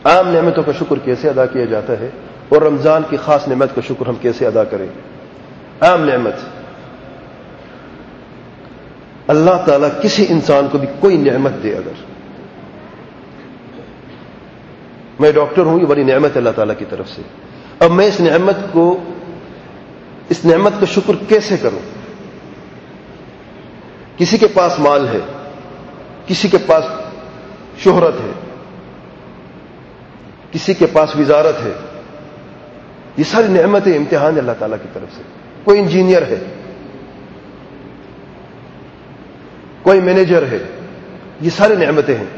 عام نعمتوں کا شکر کیسے ادا کیا جاتا ہے اور رمضان کی خاص نعمت کا شکر ہم کیسے ادا کریں. عام نعمت، اللہ تعالیٰ کسی انسان کو بھی کوئی نعمت دے، اگر میں ڈاکٹر ہوں، یہ بڑی نعمت ہے اللہ تعالیٰ کی طرف سے. اب میں اس نعمت کا شکر کیسے کروں؟ کسی کے پاس مال ہے، کسی کے پاس شہرت ہے، کسی کے پاس وزارت ہے، یہ ساری نعمتیں امتحان ہے اللہ تعالیٰ کی طرف سے. کوئی انجینئر ہے، کوئی مینیجر ہے، یہ ساری نعمتیں ہیں.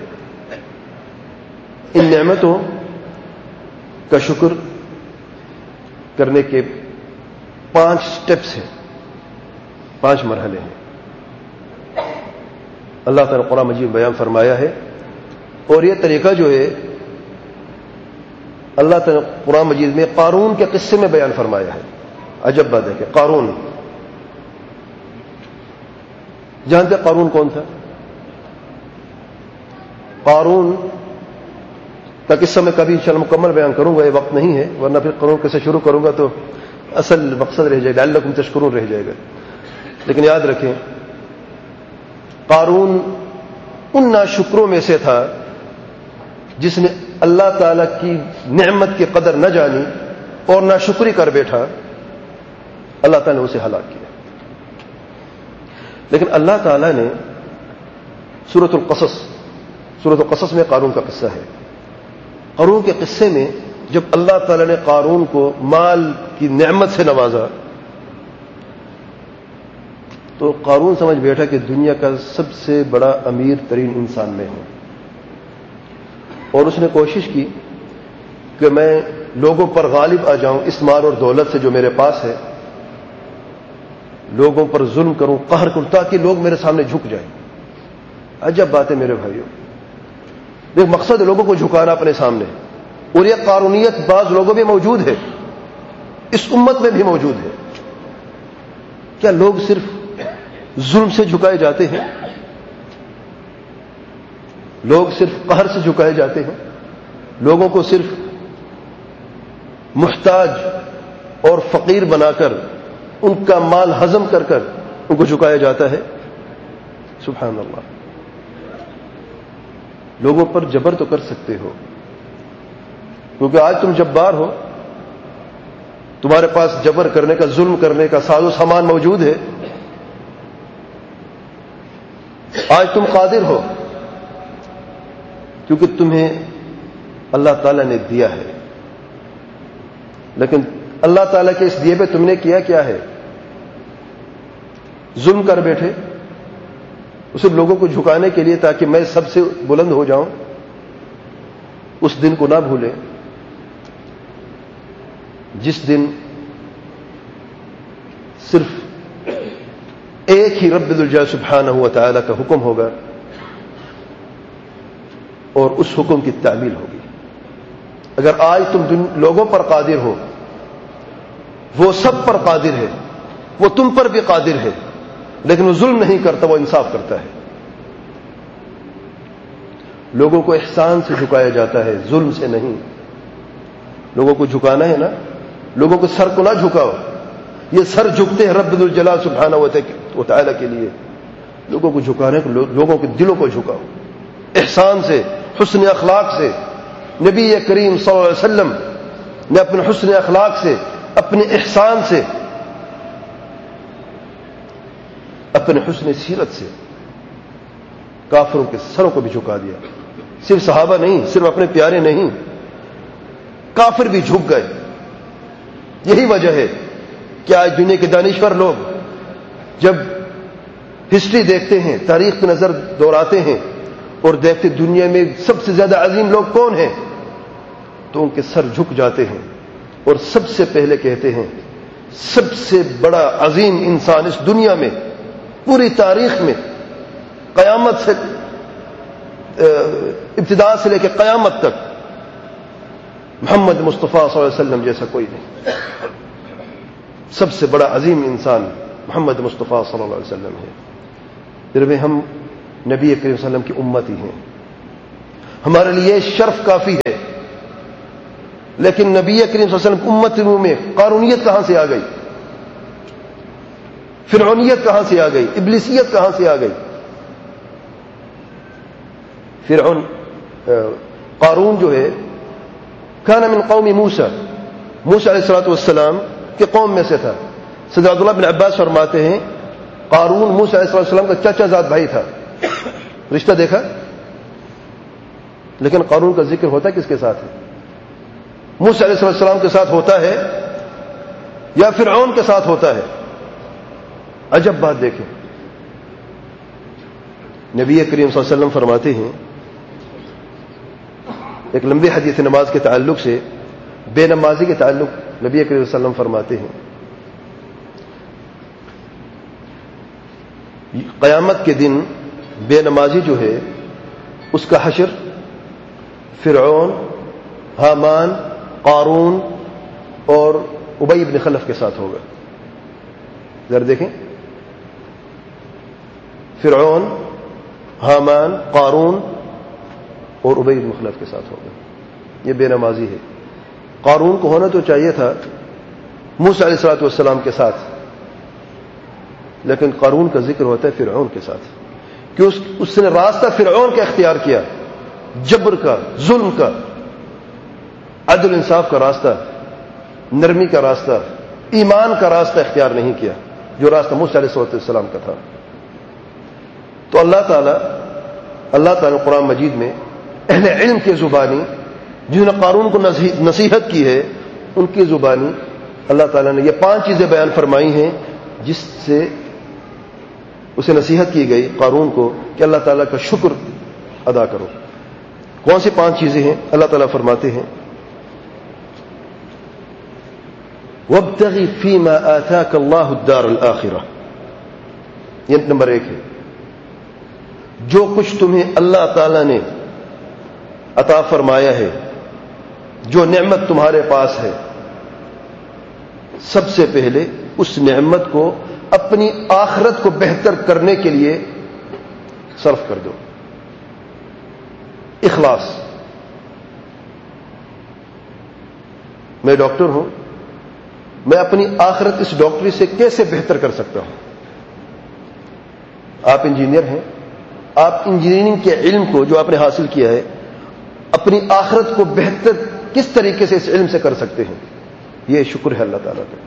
ان نعمتوں کا شکر کرنے کے 5 سٹیپس ہیں، 5 مرحلے ہیں. اللہ تعالیٰ قرآن مجید میں بیان فرمایا ہے، اور یہ طریقہ جو ہے اللہ تعالیٰ قرآن مجید میں قارون کے قصے میں بیان فرمایا ہے. عجب بات ہے کہ قارون، جانتے قارون کون تھا؟ قارون کا قصہ میں کبھی انشاءاللہ مکمل بیان کروں گا، یہ وقت نہیں ہے، ورنہ پھر قارون کیسے شروع کروں گا تو اصل مقصد رہ جائے گا، لعلکم تشکرون رہ جائے گا. لیکن یاد رکھیں، قارون ان ناشکروں میں سے تھا جس نے اللہ تعالی کی نعمت کی قدر نہ جانی اور ناشکری کر بیٹھا. اللہ تعالی نے اسے ہلاک کیا. لیکن اللہ تعالی نے سورۃ القصص میں قارون کا قصہ ہے. قارون کے قصے میں جب اللہ تعالی نے قارون کو مال کی نعمت سے نوازا تو قارون سمجھ بیٹھا کہ دنیا کا سب سے بڑا امیر ترین انسان میں ہوں، اور اس نے کوشش کی کہ میں لوگوں پر غالب آ جاؤں اس مال اور دولت سے جو میرے پاس ہے، لوگوں پر ظلم کروں، قہر کروں، تاکہ لوگ میرے سامنے جھک جائیں. عجب بات ہے میرے بھائیوں، ایک مقصد ہے لوگوں کو جھکانا اپنے سامنے، اور یہ قارونیت بعض لوگوں میں موجود ہے، اس امت میں بھی موجود ہے. کیا لوگ صرف ظلم سے جھکائے جاتے ہیں؟ لوگ صرف قہر سے جھکائے جاتے ہیں؟ لوگوں کو صرف محتاج اور فقیر بنا کر ان کا مال ہضم کر کر ان کو جھکایا جاتا ہے؟ سبحان اللہ. لوگوں پر جبر تو کر سکتے ہو، کیونکہ آج تم جبار ہو، تمہارے پاس جبر کرنے کا، ظلم کرنے کا ساز و سامان موجود ہے. آج تم قادر ہو کیونکہ تمہیں اللہ تعالیٰ نے دیا ہے. لیکن اللہ تعالیٰ کے اس دیے پہ تم نے کیا ہے؟ ظلم کر بیٹھے اسے لوگوں کو جھکانے کے لیے تاکہ میں سب سے بلند ہو جاؤں. اس دن کو نہ بھولیں جس دن صرف ایک ہی رب الجلال سبحانہ و تعالی کا حکم ہوگا اور اس حکم کی تعمیل ہوگی. اگر آج تم لوگوں پر قادر ہو، وہ سب پر قادر ہے، وہ تم پر بھی قادر ہے، لیکن وہ ظلم نہیں کرتا، وہ انصاف کرتا ہے. لوگوں کو احسان سے جھکایا جاتا ہے، ظلم سے نہیں. لوگوں کو جھکانا ہے نا، لوگوں کو سر کو نہ جھکاؤ. یہ سر جھکتے ہیں رب الجلال سبحانہ و تعالی کے لیے. لوگوں کو جھکانے کو، لوگوں کے دلوں کو جھکاؤ احسان سے، حسن اخلاق سے. نبی کریم صلی اللہ علیہ وسلم نے اپنے حسن اخلاق سے، اپنے احسان سے، اپنے حسن سیرت سے کافروں کے سروں کو بھی جھکا دیا. صرف صحابہ نہیں، صرف اپنے پیارے نہیں، کافر بھی جھک گئے. یہی وجہ ہے کہ آج دنیا کے دانشور لوگ جب ہسٹری دیکھتے ہیں، تاریخ کی نظر دوڑاتے ہیں اور دیکھتے دنیا میں سب سے زیادہ عظیم لوگ کون ہیں، تو ان کے سر جھک جاتے ہیں اور سب سے پہلے کہتے ہیں سب سے بڑا عظیم انسان اس دنیا میں، پوری تاریخ میں، قیامت سے ابتدا سے لے کے قیامت تک محمد مصطفیٰ صلی اللہ علیہ وسلم جیسا کوئی نہیں. سب سے بڑا عظیم انسان محمد مصطفیٰ صلی اللہ علیہ وسلم ہے. پھر بھی ہم نبی کریم صلی اللہ علیہ وسلم کی امت ہی ہیں. ہمارے لیے شرف کافی ہے لیکن نبی کریم صلی اللہ علیہ وسلم امت میں قارونیت کہاں سے آ گئی؟ فرعونیت کہاں سے آ گئی؟ ابلیسیت کہاں سے آ گئی؟ قارون جو ہے کان من قوم موسیٰ علیہ الصلوۃ والسلام کے قوم میں سے تھا. سیدنا عبداللہ بن عباس فرماتے ہیں قارون موسیٰ علیہ السلام کا چچا زاد بھائی تھا. رشتہ دیکھا؟ لیکن قارون کا ذکر ہوتا کس کے ساتھ ہے؟ موسیٰ علیہ السلام کے ساتھ ہوتا ہے یا فرعون کے ساتھ ہوتا ہے؟ عجب بات دیکھیں. نبی کریم صلی اللہ علیہ وسلم فرماتے ہیں ایک لمبی حدیث نماز کے تعلق سے، بے نمازی کے تعلق نبی کریم صلی اللہ علیہ وسلم فرماتے ہیں قیامت کے دن بے نمازی جو ہے اس کا حشر فرعون، حامان، قارون اور ابی بن خلف کے ساتھ ہوگا. ذرا دیکھیں، فرعون، حامان، قارون اور ابی بن خلف کے ساتھ ہوگا. یہ بے نمازی ہے. قارون کو ہونا تو چاہیے تھا موسیٰ علیہ الصلوۃ والسلام کے ساتھ، لیکن قارون کا ذکر ہوتا ہے فرعون کے ساتھ، کہ اس نے راستہ فرعون کا اختیار کیا، جبر کا، ظلم کا، عدل انصاف کا راستہ، نرمی کا راستہ، ایمان کا راستہ اختیار نہیں کیا جو راستہ موسیٰ علیہ السلام کا تھا. تو اللہ تعالیٰ نے قرآن مجید میں اہل علم کی زبانی جنہوں نے قارون کو نصیحت کی ہے ان کی زبانی اللہ تعالیٰ نے یہ 5 چیزیں بیان فرمائی ہیں جس سے اسے نصیحت کی گئی قارون کو کہ اللہ تعالیٰ کا شکر ادا کرو. کون سی 5 چیزیں ہیں؟ اللہ تعالیٰ فرماتے ہیں وَابْتَغِ فِي مَا آتَاكَ اللَّهُ الدَّارَ الْآخِرَةَ. یہ نمبر 1 ہے. جو کچھ تمہیں اللہ تعالیٰ نے عطا فرمایا ہے، جو نعمت تمہارے پاس ہے، سب سے پہلے اس نعمت کو اپنی آخرت کو بہتر کرنے کے لیے صرف کر دو. اخلاص. میں ڈاکٹر ہوں، میں اپنی آخرت اس ڈاکٹری سے کیسے بہتر کر سکتا ہوں؟ آپ انجینئر ہیں، آپ انجینئرنگ کے علم کو جو آپ نے حاصل کیا ہے اپنی آخرت کو بہتر کس طریقے سے اس علم سے کر سکتے ہیں؟ یہ شکر ہے اللہ تعالیٰ کا.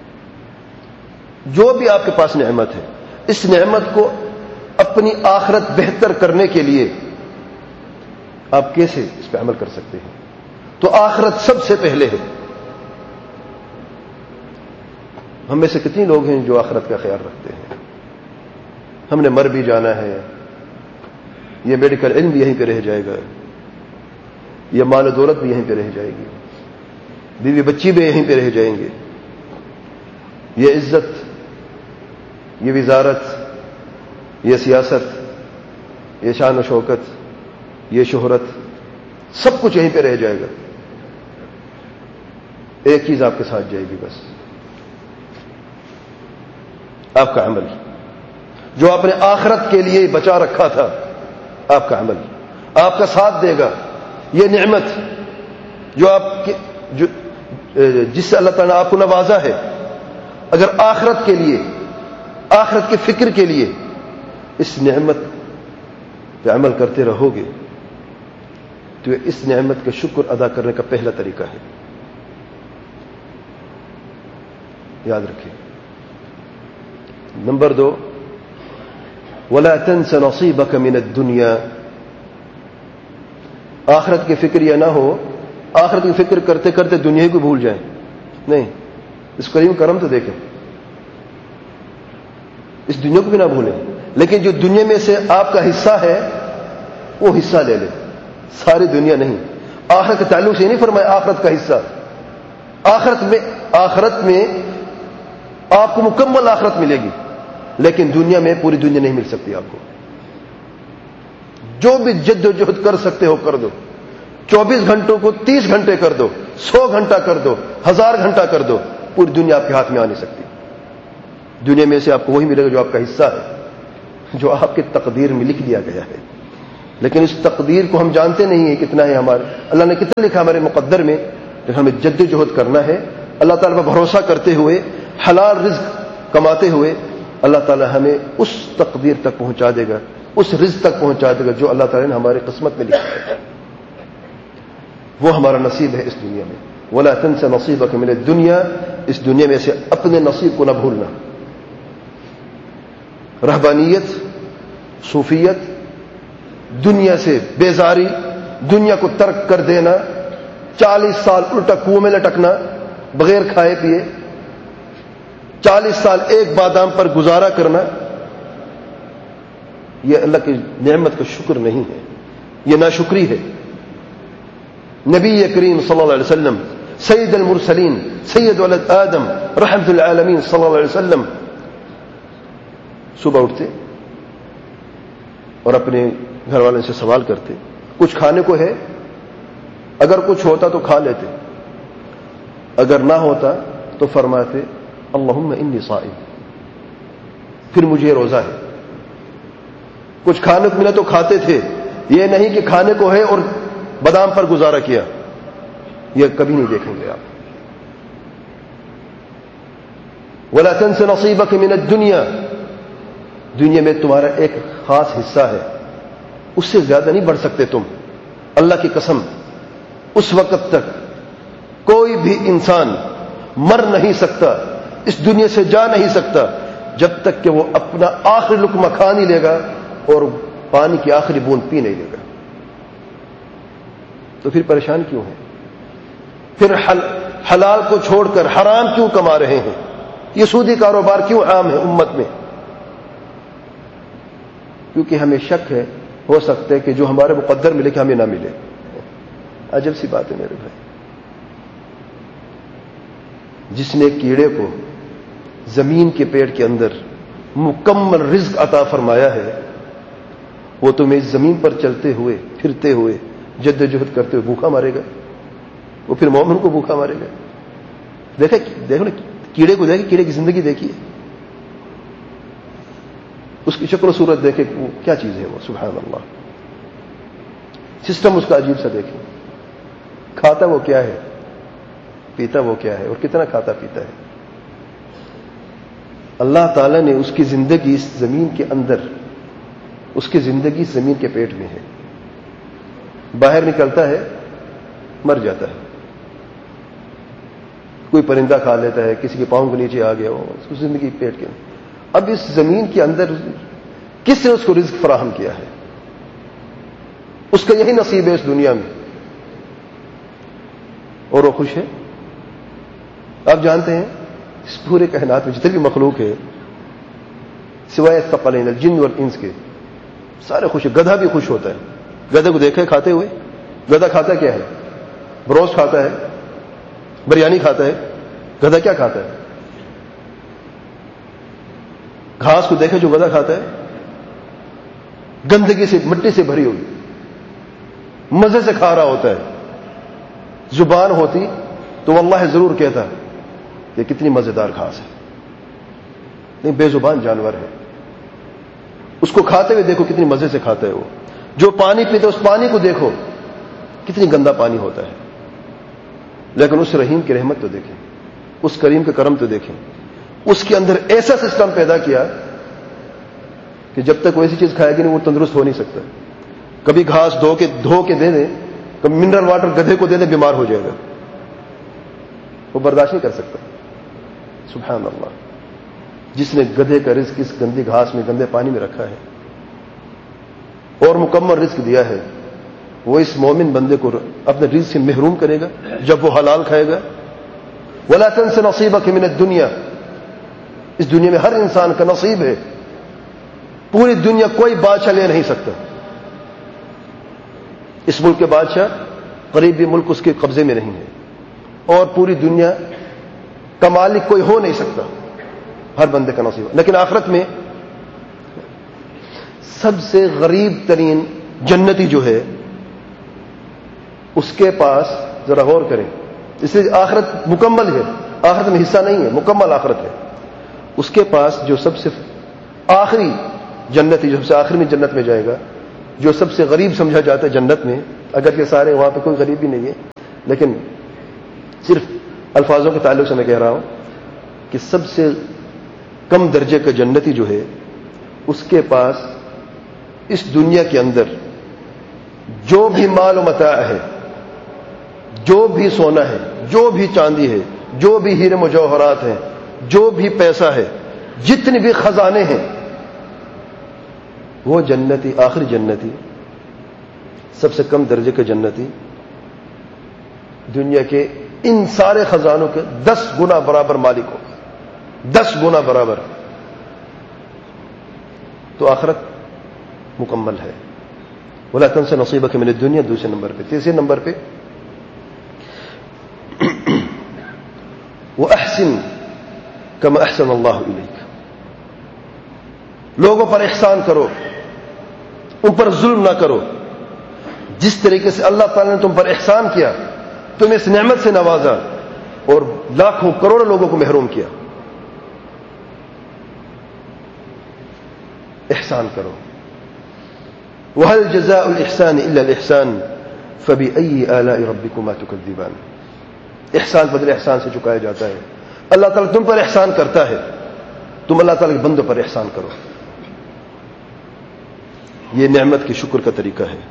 جو بھی آپ کے پاس نعمت ہے، اس نعمت کو اپنی آخرت بہتر کرنے کے لیے آپ کیسے اس پہ عمل کر سکتے ہیں؟ تو آخرت سب سے پہلے ہے. ہم میں سے کتنے لوگ ہیں جو آخرت کا خیال رکھتے ہیں؟ ہم نے مر بھی جانا ہے، یہ میڈیکل علم بھی یہیں پہ رہ جائے گا، یہ مال و دولت بھی یہیں پہ رہ جائے گی، بیوی بچی بھی یہیں پہ رہ جائیں گے، یہ عزت، یہ وزارت، یہ سیاست، یہ شان و شوکت، یہ شہرت، سب کچھ یہیں پہ رہ جائے گا. ایک چیز آپ کے ساتھ جائے گی، بس آپ کا عمل، جو آپ نے آخرت کے لیے بچا رکھا تھا. آپ کا عمل آپ کا ساتھ دے گا. یہ نعمت جو آپ کے جس سے اللہ تعالیٰ نے آپ کو نوازا ہے، اگر آخرت کے لیے، آخرت کے فکر کے لیے اس نعمت پہ عمل کرتے رہو گے تو اس نعمت کا شکر ادا کرنے کا پہلا طریقہ ہے. یاد رکھیں. نمبر 2 وَلَا تَنْسَ نَصِيبَكَ مِنَ الدُّنْيَا. آخرت کی فکر یہ نہ ہو آخرت کی فکر کرتے کرتے دنیا کو بھول جائیں. نہیں، اس کریم کرم تو دیکھیں، اس دنیا کو بھی نہ بھولیں، لیکن جو دنیا میں سے آپ کا حصہ ہے وہ حصہ لے لیں. ساری دنیا نہیں. آخرت کے تعلق سے یہ نہیں فرمایا آخرت کا حصہ. آخرت میں آپ کو مکمل آخرت ملے گی، لیکن دنیا میں پوری دنیا نہیں مل سکتی آپ کو. جو بھی جد و جہد کر سکتے ہو کر دو. 24 گھنٹوں کو 30 گھنٹے کر دو، 100 گھنٹہ کر دو، 1000 گھنٹہ کر دو، پوری دنیا آپ کے ہاتھ میں آ نہیں سکتی. دنیا میں سے آپ کو وہی ملے گا جو آپ کا حصہ ہے، جو آپ کی تقدیر میں لکھ دیا گیا ہے. لیکن اس تقدیر کو ہم جانتے نہیں ہیں کتنا ہے ہمارے. اللہ نے کتنا لکھا ہمارے مقدر میں، لیکن ہمیں جدوجہد کرنا ہے، اللہ تعالیٰ پر بھروسہ کرتے ہوئے، حلال رزق کماتے ہوئے اللہ تعالیٰ ہمیں اس تقدیر تک پہنچا دے گا، اس رزق تک پہنچا دے گا جو اللہ تعالیٰ نے ہماری قسمت میں لکھا ہے. وہ ہمارا نصیب ہے اس دنیا میں. وَلَا تَنْسَ نَصِيبَكَ مِنَ الدُّنْيَا، اس دنیا میں سے اپنے نصیب کو نہ بھولنا. رہبانیت، صوفیت، دنیا سے بیزاری، دنیا کو ترک کر دینا، 40 سال الٹا کنویں میں لٹکنا بغیر کھائے پیے، 40 سال ایک بادام پر گزارا کرنا، یہ اللہ کی نعمت کا شکر نہیں ہے، یہ ناشکری ہے. نبی کریم صلی اللہ علیہ وسلم، سید المرسلین، سید ولد آدم، رحمت العالمین صلی اللہ علیہ وسلم صبح اٹھتے اور اپنے گھر والوں سے سوال کرتے کچھ کھانے کو ہے؟ اگر کچھ ہوتا تو کھا لیتے، اگر نہ ہوتا تو فرماتے اللہم انی صائم، پھر مجھے روزہ ہے. کچھ کھانے کو ملا تو کھاتے تھے، یہ نہیں کہ کھانے کو ہے اور بادام پر گزارا کیا، یہ کبھی نہیں دیکھیں گے آپ. وَلَا تَنْسَ نَصِيبَكَ مِنَ الدُّنْيَا، دنیا میں تمہارا ایک خاص حصہ ہے، اس سے زیادہ نہیں بڑھ سکتے تم. اللہ کی قسم، اس وقت تک کوئی بھی انسان مر نہیں سکتا، اس دنیا سے جا نہیں سکتا جب تک کہ وہ اپنا آخری لقمہ کھا نہیں لے گا اور پانی کی آخری بوند پی نہیں لے گا. تو پھر پریشان کیوں ہیں؟ پھر حلال کو چھوڑ کر حرام کیوں کما رہے ہیں؟ یہ سودی کاروبار کیوں عام ہے امت میں؟ کیونکہ ہمیں شک ہے، ہو سکتا ہے کہ جو ہمارے مقدر ملے کہ ہمیں نہ ملے. عجب سی بات ہے میرے بھائی. جس نے کیڑے کو زمین کے پیڑ کے اندر مکمل رزق عطا فرمایا ہے، وہ تمہیں اس زمین پر چلتے ہوئے پھرتے ہوئے جدوجہد کرتے ہوئے بھوکا مارے گا. وہ پھر مومن کو بھوکا مارے گا. دیکھو نا کیڑے کو دیکھے، کیڑے کی زندگی دیکھیے، اس کی شکل و صورت دیکھے، وہ کیا چیز ہے وہ، سبحان اللہ. سسٹم اس کا عجیب سا دیکھیں. کھاتا وہ کیا ہے، پیتا وہ کیا ہے، اور کتنا کھاتا پیتا ہے. اللہ تعالیٰ نے اس کی زندگی اس زمین کے اندر، اس کی زندگی زمین کے پیٹ میں ہے. باہر نکلتا ہے مر جاتا ہے. کوئی پرندہ کھا لیتا ہے، کسی کے پاؤں کے نیچے آ گیا ہو، اس کی زندگی پیٹ کے. اب اس زمین کے اندر کس نے اس کو رزق فراہم کیا ہے؟ اس کا یہی نصیب ہے اس دنیا میں، اور وہ خوش ہے. آپ جانتے ہیں اس پورے کائنات میں جتنے بھی مخلوق ہے سوائے ثقلین الجن والانس کے، سارے خوش ہیں. گدھا بھی خوش ہوتا ہے. گدھے کو دیکھے کھاتے ہوئے؟ گدھا کھاتا کیا ہے؟ بروس کھاتا ہے، بریانی کھاتا ہے. گدھا کیا کھاتا ہے؟ گھاس کو دیکھے جو گدھا کھاتا ہے، گندگی سے، مٹی سے بھری ہوئی، مزے سے کھا رہا ہوتا ہے. زبان ہوتی تو واللہ ضرور کہتا یہ کتنی مزیدار گھاس ہے. نہیں، بے زبان جانور ہے. اس کو کھاتے ہوئے دیکھو کتنی مزے سے کھاتا ہے وہ. جو پانی پیتا ہے اس پانی کو دیکھو کتنی گندا پانی ہوتا ہے. لیکن اس رحیم کی رحمت تو دیکھیں، اس کریم کا کرم تو دیکھیں. اس کے اندر ایسا سسٹم پیدا کیا کہ جب تک وہ ایسی چیز کھائے گی نہیں وہ تندرست ہو نہیں سکتا. کبھی گھاس دھو کے دے دیں، کبھی منرل واٹر گدھے کو دے دیں، بیمار ہو جائے گا، وہ برداشت نہیں کر سکتا. سبحان اللہ. جس نے گدھے کا رزق اس گندی گھاس میں، گندے پانی میں رکھا ہے اور مکمل رزق دیا ہے، وہ اس مومن بندے کو اپنے رزق سے محروم کرے گا جب وہ حلال کھائے گا. وَلَا تَنْسَ نَصِيبَكَ مِنَ الدُّنْيَا، اس دنیا میں ہر انسان کا نصیب ہے. پوری دنیا کوئی بادشاہ لے نہیں سکتا. اس ملک کے بادشاہ قریب بھی ملک اس کے قبضے میں نہیں ہے، اور پوری دنیا کا مالک کوئی ہو نہیں سکتا. ہر بندے کا نصیب. لیکن آخرت میں سب سے غریب ترین جنتی جو ہے اس کے پاس، ذرا غور کریں، اس لیے آخرت مکمل ہے، آخرت میں حصہ نہیں ہے، مکمل آخرت ہے. اس کے پاس جو سب سے آخری جنتی، جو سب سے آخر میں جنت میں جائے گا، جو سب سے غریب سمجھا جاتا ہے جنت میں، اگر یہ سارے وہاں پہ کوئی غریب بھی نہیں ہے، لیکن صرف الفاظوں کے تعلق سے میں کہہ رہا ہوں کہ سب سے کم درجے کا جنتی جو ہے اس کے پاس اس دنیا کے اندر جو بھی مال و متاع ہے، جو بھی سونا ہے، جو بھی چاندی ہے، جو بھی ہیرے مجوہرات ہیں، جو بھی پیسہ ہے، جتنے بھی خزانے ہیں، وہ جنتی، آخری جنتی، سب سے کم درجے کا جنتی دنیا کے ان سارے خزانوں کے 10 گنا برابر مالک ہو، 10 گنا برابر. تو آخرت مکمل ہے. وَلَا تَنْسَ نَصِيبَكَ مِنَ الدُّنْيَا دوسرے نمبر پہ. تیسرے نمبر پہ وَأَحْسِنْ كَمَا أَحْسَنَ اللَّهُ إِلَيْكَ. لوگوں پر احسان کرو، ان پر ظلم نہ کرو. جس طریقے سے اللہ تعالیٰ نے تم پر احسان کیا، تمہیں اس نعمت سے نوازا اور لاکھوں کروڑوں لوگوں کو محروم کیا. احسان کرو. وَهَلْ جَزَاءُ الْإِحْسَانِ إِلَّا الْإِحْسَانِ فَبِأَيِّ آلَاءِ رَبِّكُمَا تُكَذِّبَانِ. احسان بدلے احسان سے چکایا جاتا ہے. اللہ تعالیٰ تم پر احسان کرتا ہے، تم اللہ تعالیٰ کے بندوں پر احسان کرو. یہ نعمت کے شکر کا طریقہ ہے.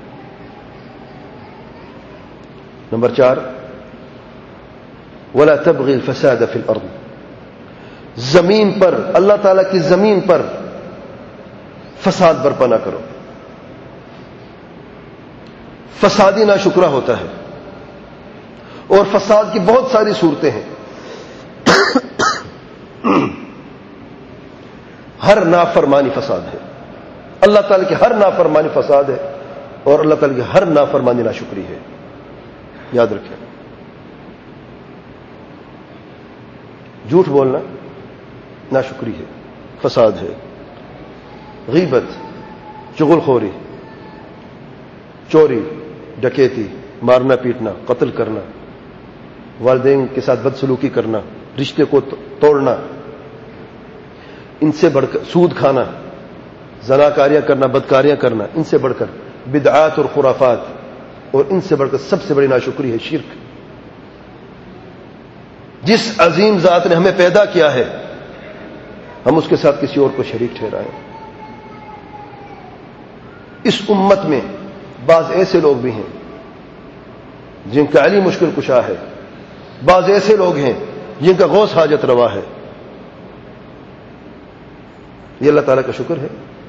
نمبر 4 وَلَا تَبْغِ الْفَسَادَ فِي الْأَرْضِ. زمین پر، اللہ تعالیٰ کی زمین پر فساد برپا نہ کرو. فسادی ناشکرا ہوتا ہے، اور فساد کی بہت ساری صورتیں ہیں. ہر نافرمانی فساد ہے. اللہ تعالیٰ کی ہر نافرمانی فساد ہے، اور اللہ تعالیٰ کی ہر نافرمانی ناشکری ہے. یاد رکھیں. جھوٹ بولنا ناشکری ہے، فساد ہے. غیبت، چغل خوری، چوری، ڈکیتی، مارنا پیٹنا، قتل کرنا، والدین کے ساتھ بدسلوکی کرنا، رشتے کو توڑنا، ان سے بڑھ کر سود کھانا، زناکاریاں کرنا، بدکاریاں کرنا، ان سے بڑھ کر بدعات اور خرافات، اور ان سے بڑھ کر سب سے بڑی ناشکری ہے شرک. جس عظیم ذات نے ہمیں پیدا کیا ہے، ہم اس کے ساتھ کسی اور کو شریک ٹھہرائیں. اس امت میں بعض ایسے لوگ بھی ہیں جن کا علی مشکل کشا ہے، بعض ایسے لوگ ہیں جن کا غوث حاجت روا ہے. یہ اللہ تعالیٰ کا شکر ہے.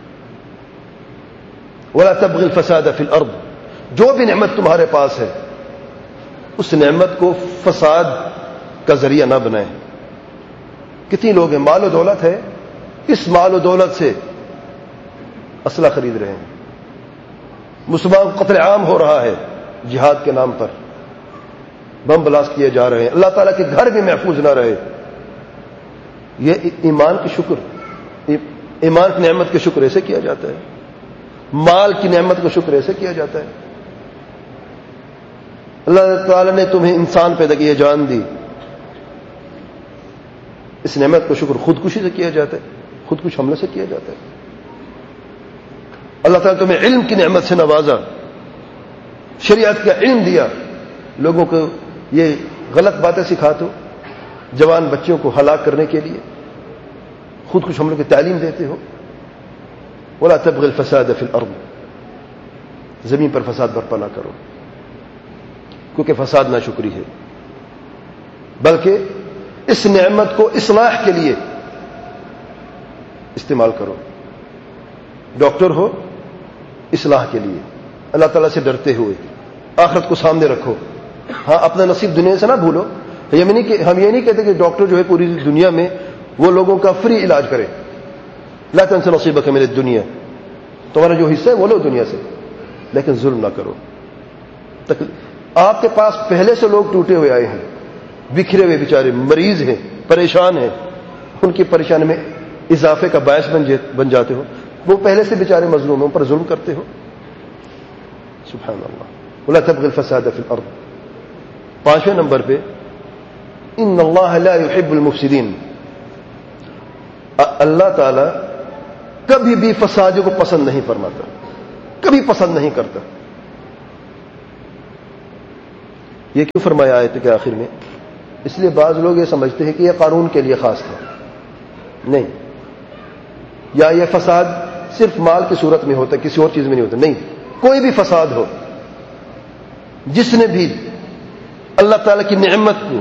وَلَا تَبْغِ الْفَسَادَ فِي الْأَرْضِ. جو بھی نعمت تمہارے پاس ہے، اس نعمت کو فساد کا ذریعہ نہ بنائیں. کتنی لوگ ہیں، مال و دولت ہے، اس مال و دولت سے اسلحہ خرید رہے ہیں، مسلمان قتل عام ہو رہا ہے جہاد کے نام پر، بم بلاسٹ کیے جا رہے ہیں، اللہ تعالیٰ کے گھر بھی محفوظ نہ رہے. یہ ایمان کی شکر، ایمان کی نعمت کے شکر ایسے کیا جاتا ہے. مال کی نعمت کا شکر ایسے کیا جاتا ہے. اللہ تعالیٰ نے تمہیں انسان پیدا کیا، جان دی، اس نعمت کا شکر خودکشی سے کیا جاتا ہے، خودکش حملے سے کیا جاتا ہے. اللہ تعالیٰ تمہیں علم کی نعمت سے نوازا، شریعت کا علم دیا، لوگوں کو یہ غلط باتیں سکھاتے ہو، جوان بچوں کو ہلاک کرنے کے لیے خودکش حملوں کی تعلیم دیتے ہو. وَلَا تَبْغِ الْفَسَادَ فِي الْأَرْضِ. زمین پر فساد برپا نہ کرو، کیونکہ فساد ناشکری ہے. بلکہ اس نعمت کو اصلاح کے لیے استعمال کرو. ڈاکٹر ہو، اصلاح کے لیے، اللہ تعالیٰ سے ڈرتے ہوئے، آخرت کو سامنے رکھو. ہاں، اپنا نصیب دنیا سے نہ بھولو. ہم یہ نہیں کہتے کہ ڈاکٹر جو ہے پوری دنیا میں وہ لوگوں کا فری علاج کرے. لا تنس نصیبک من الدنیا. تمہارا جو حصہ ہے وہ لو دنیا سے، لیکن ظلم نہ کرو. آپ کے پاس پہلے سے لوگ ٹوٹے ہوئے آئے ہیں، بکھرے ہوئے بیچارے، مریض ہیں، پریشان ہیں. ان کی پریشانی میں اضافے کا باعث بن جاتے ہو. وہ پہلے سے بیچارے مظلوموں پر ظلم کرتے ہو. سبحان اللہ. ولا تبغ الفساد فی الارض. 5ویں نمبر پہ ان اللہ لا يحب المفسدین. اللہ تعالی کبھی بھی فساد کو پسند نہیں فرماتا، کبھی پسند نہیں کرتا. یہ کیوں فرمایا آیت کے آخر میں؟ اس لیے بعض لوگ یہ سمجھتے ہیں کہ یہ قانون کے لیے خاص تھا. نہیں. یا یہ فساد صرف مال کی صورت میں ہوتا ہے, کسی اور چیز میں نہیں ہوتا. نہیں, کوئی بھی فساد ہو, جس نے بھی اللہ تعالی کی نعمت کو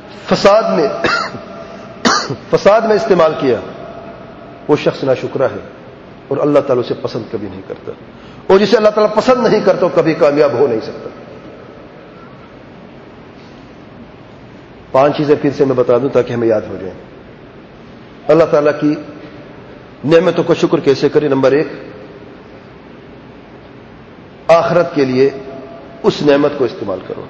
فساد میں استعمال کیا, وہ شخص ناشکرا ہے اور اللہ تعالی اسے پسند کبھی نہیں کرتا, اور جسے اللہ تعالی پسند نہیں کرتا وہ کبھی کامیاب ہو نہیں سکتا. 5 چیزیں پھر سے میں بتا دوں تاکہ ہمیں یاد ہو جائیں. اللہ تعالیٰ کی نعمتوں کو شکر کیسے کریں. نمبر 1, آخرت کے لیے اس نعمت کو استعمال کرو.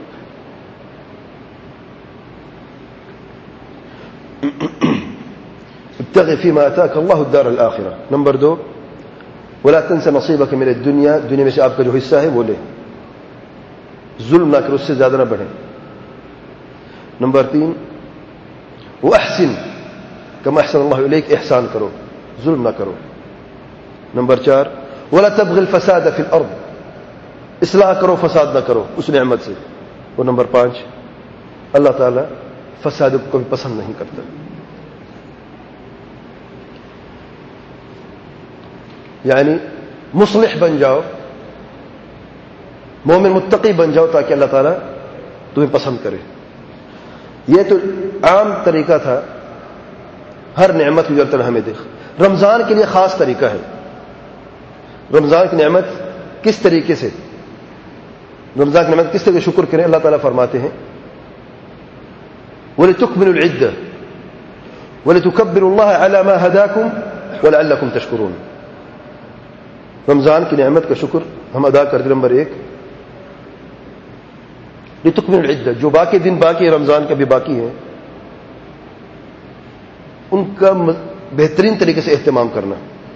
ابتغ فيما آتاك الله الدار الآخرة. نمبر 2, ولا تنس نصيبك من الدنيا. دنیا میں سے آپ کا جو حصہ ہے وہ لے, ظلم نہ کرو, اس سے زیادہ نہ بڑھیں. نمبر 3, واحسن كما احسن الله اليك. احسان کرو, ظلم نہ کرو. نمبر 4, ولا تبغي الفساد في الارض. اصلاح کرو, فساد نہ کرو اس نعمت سے. اور نمبر 5, اللہ تعالی فساد کو کبھی پسند نہیں کرتا. یعنی مصلح بن جاؤ, مومن متقی بن جاؤ تاکہ اللہ تعالیٰ تمہیں پسند کرے. یہ تو عام طریقہ تھا ہر نعمت کی ضرورت ہمیں دیکھ. رمضان کے لیے خاص طریقہ ہے. رمضان کی نعمت کس طریقے سے, رمضان کی نعمت کس طریقے سے شکر کریں. اللہ تعالیٰ فرماتے ہیں وَلِتُكْمِلُوا الْعِدَّةَ وَلِتُكَبِّرُوا اللَّهَ عَلَى مَا هَدَاكُمْ وَلَعَلَّكُمْ تَشْكُرُونَ. رمضان کی نعمت کا شکر ہم ادا کر دیں. نمبر 1, لِتُكْمِلُوا الْعِدَّةَ. جو باقی دن باقی ہے, رمضان کا بھی باقی ہے, ان کا بہترین طریقے سے اہتمام کرنا.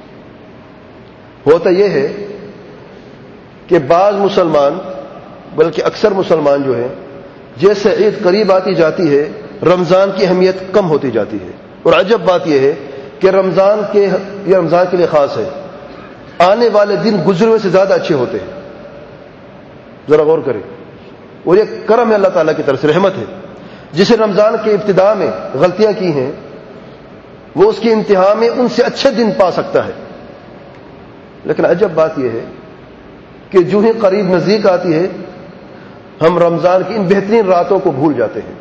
ہوتا یہ ہے کہ بعض مسلمان, بلکہ اکثر مسلمان جو ہیں, جیسے عید قریب آتی جاتی ہے رمضان کی اہمیت کم ہوتی جاتی ہے. اور عجب بات یہ ہے کہ رمضان کے لیے خاص ہے, آنے والے دن گزرے ہوئے سے زیادہ اچھے ہوتے ہیں. ذرا غور کریں. اور یہ کرم ہے اللہ تعالیٰ کی طرف سے, رحمت ہے. جسے رمضان کے ابتدا میں غلطیاں کی ہیں وہ اس کی انتہا میں ان سے اچھے دن پا سکتا ہے. لیکن عجب بات یہ ہے کہ جو ہی قریب نزدیک آتی ہے ہم رمضان کی ان بہترین راتوں کو بھول جاتے ہیں.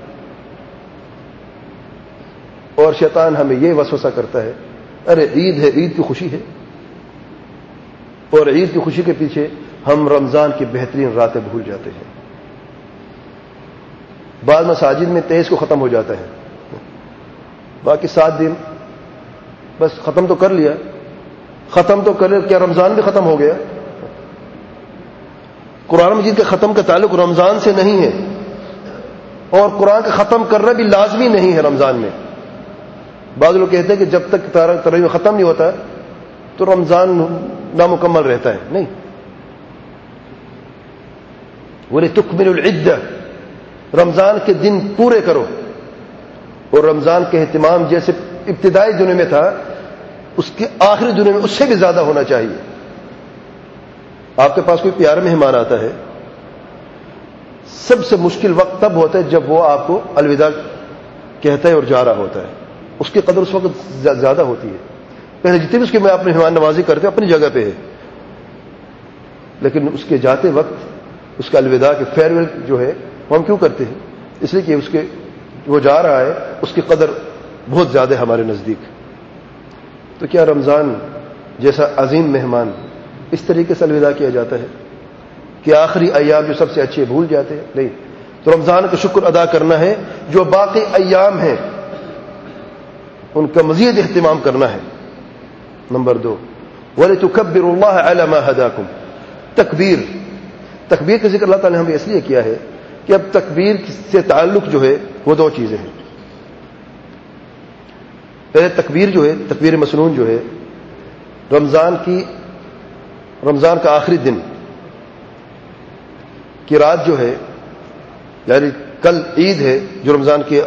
اور شیطان ہمیں یہ وسوسہ کرتا ہے, ارے عید ہے, عید کی خوشی ہے, اور عید کی خوشی کے پیچھے ہم رمضان کی بہترین راتیں بھول جاتے ہیں. بعض مساجد میں 23 کو ختم ہو جاتا ہے, باقی 7 دن بس ختم تو کر لیا. ختم تو کر لیا, کیا رمضان بھی ختم ہو گیا؟ قرآن مجید کے ختم کا تعلق رمضان سے نہیں ہے, اور قرآن کا ختم کرنا بھی لازمی نہیں ہے رمضان میں. بعض لوگ کہتے ہیں کہ جب تک تراویح ختم نہیں ہوتا تو رمضان نامکمل رہتا ہے. نہیں, وَلِتُكْمِلُوا الْعِدَّةَ. رمضان کے دن پورے کرو, اور رمضان کے اہتمام جیسے ابتدائی دنوں میں تھا اس کے آخری دنوں میں اس سے بھی زیادہ ہونا چاہیے. آپ کے پاس کوئی پیارا مہمان آتا ہے, سب سے مشکل وقت تب ہوتا ہے جب وہ آپ کو الوداع کہتا ہے اور جا رہا ہوتا ہے. اس کی قدر اس وقت زیادہ ہوتی ہے. پہلے جتنے بھی اس کے میں اپنے مہمان نوازی کرتے اپنی جگہ پہ ہے, لیکن اس کے جاتے وقت اس کا الوداع کے فیئر ویل جو ہے وہ ہم کیوں کرتے ہیں؟ اس لیے کہ وہ جا رہا ہے, اس کی قدر بہت زیادہ ہے ہمارے نزدیک. تو کیا رمضان جیسا عظیم مہمان اس طریقے سے الوداع کیا جاتا ہے کہ آخری ایام جو سب سے اچھے بھول جاتے ہیں؟ نہیں. تو رمضان کا شکر ادا کرنا ہے, جو باقی ایام ہیں ان کا مزید اہتمام کرنا ہے. نمبر 2, وَلِتُكَبِّرُوا اللَّهَ عَلَى مَا هَدَاكُمْ. تکبیر کا ذکر اللہ تعالی نے ہمیں اس لیے کیا ہے کہ اب تکبیر سے تعلق جو ہے وہ 2 چیزیں ہیں. پہلے تکبیر جو ہے, تکبیر مسنون جو ہے, رمضان کا آخری دن کی رات جو ہے, یعنی کل عید ہے جو رمضان کے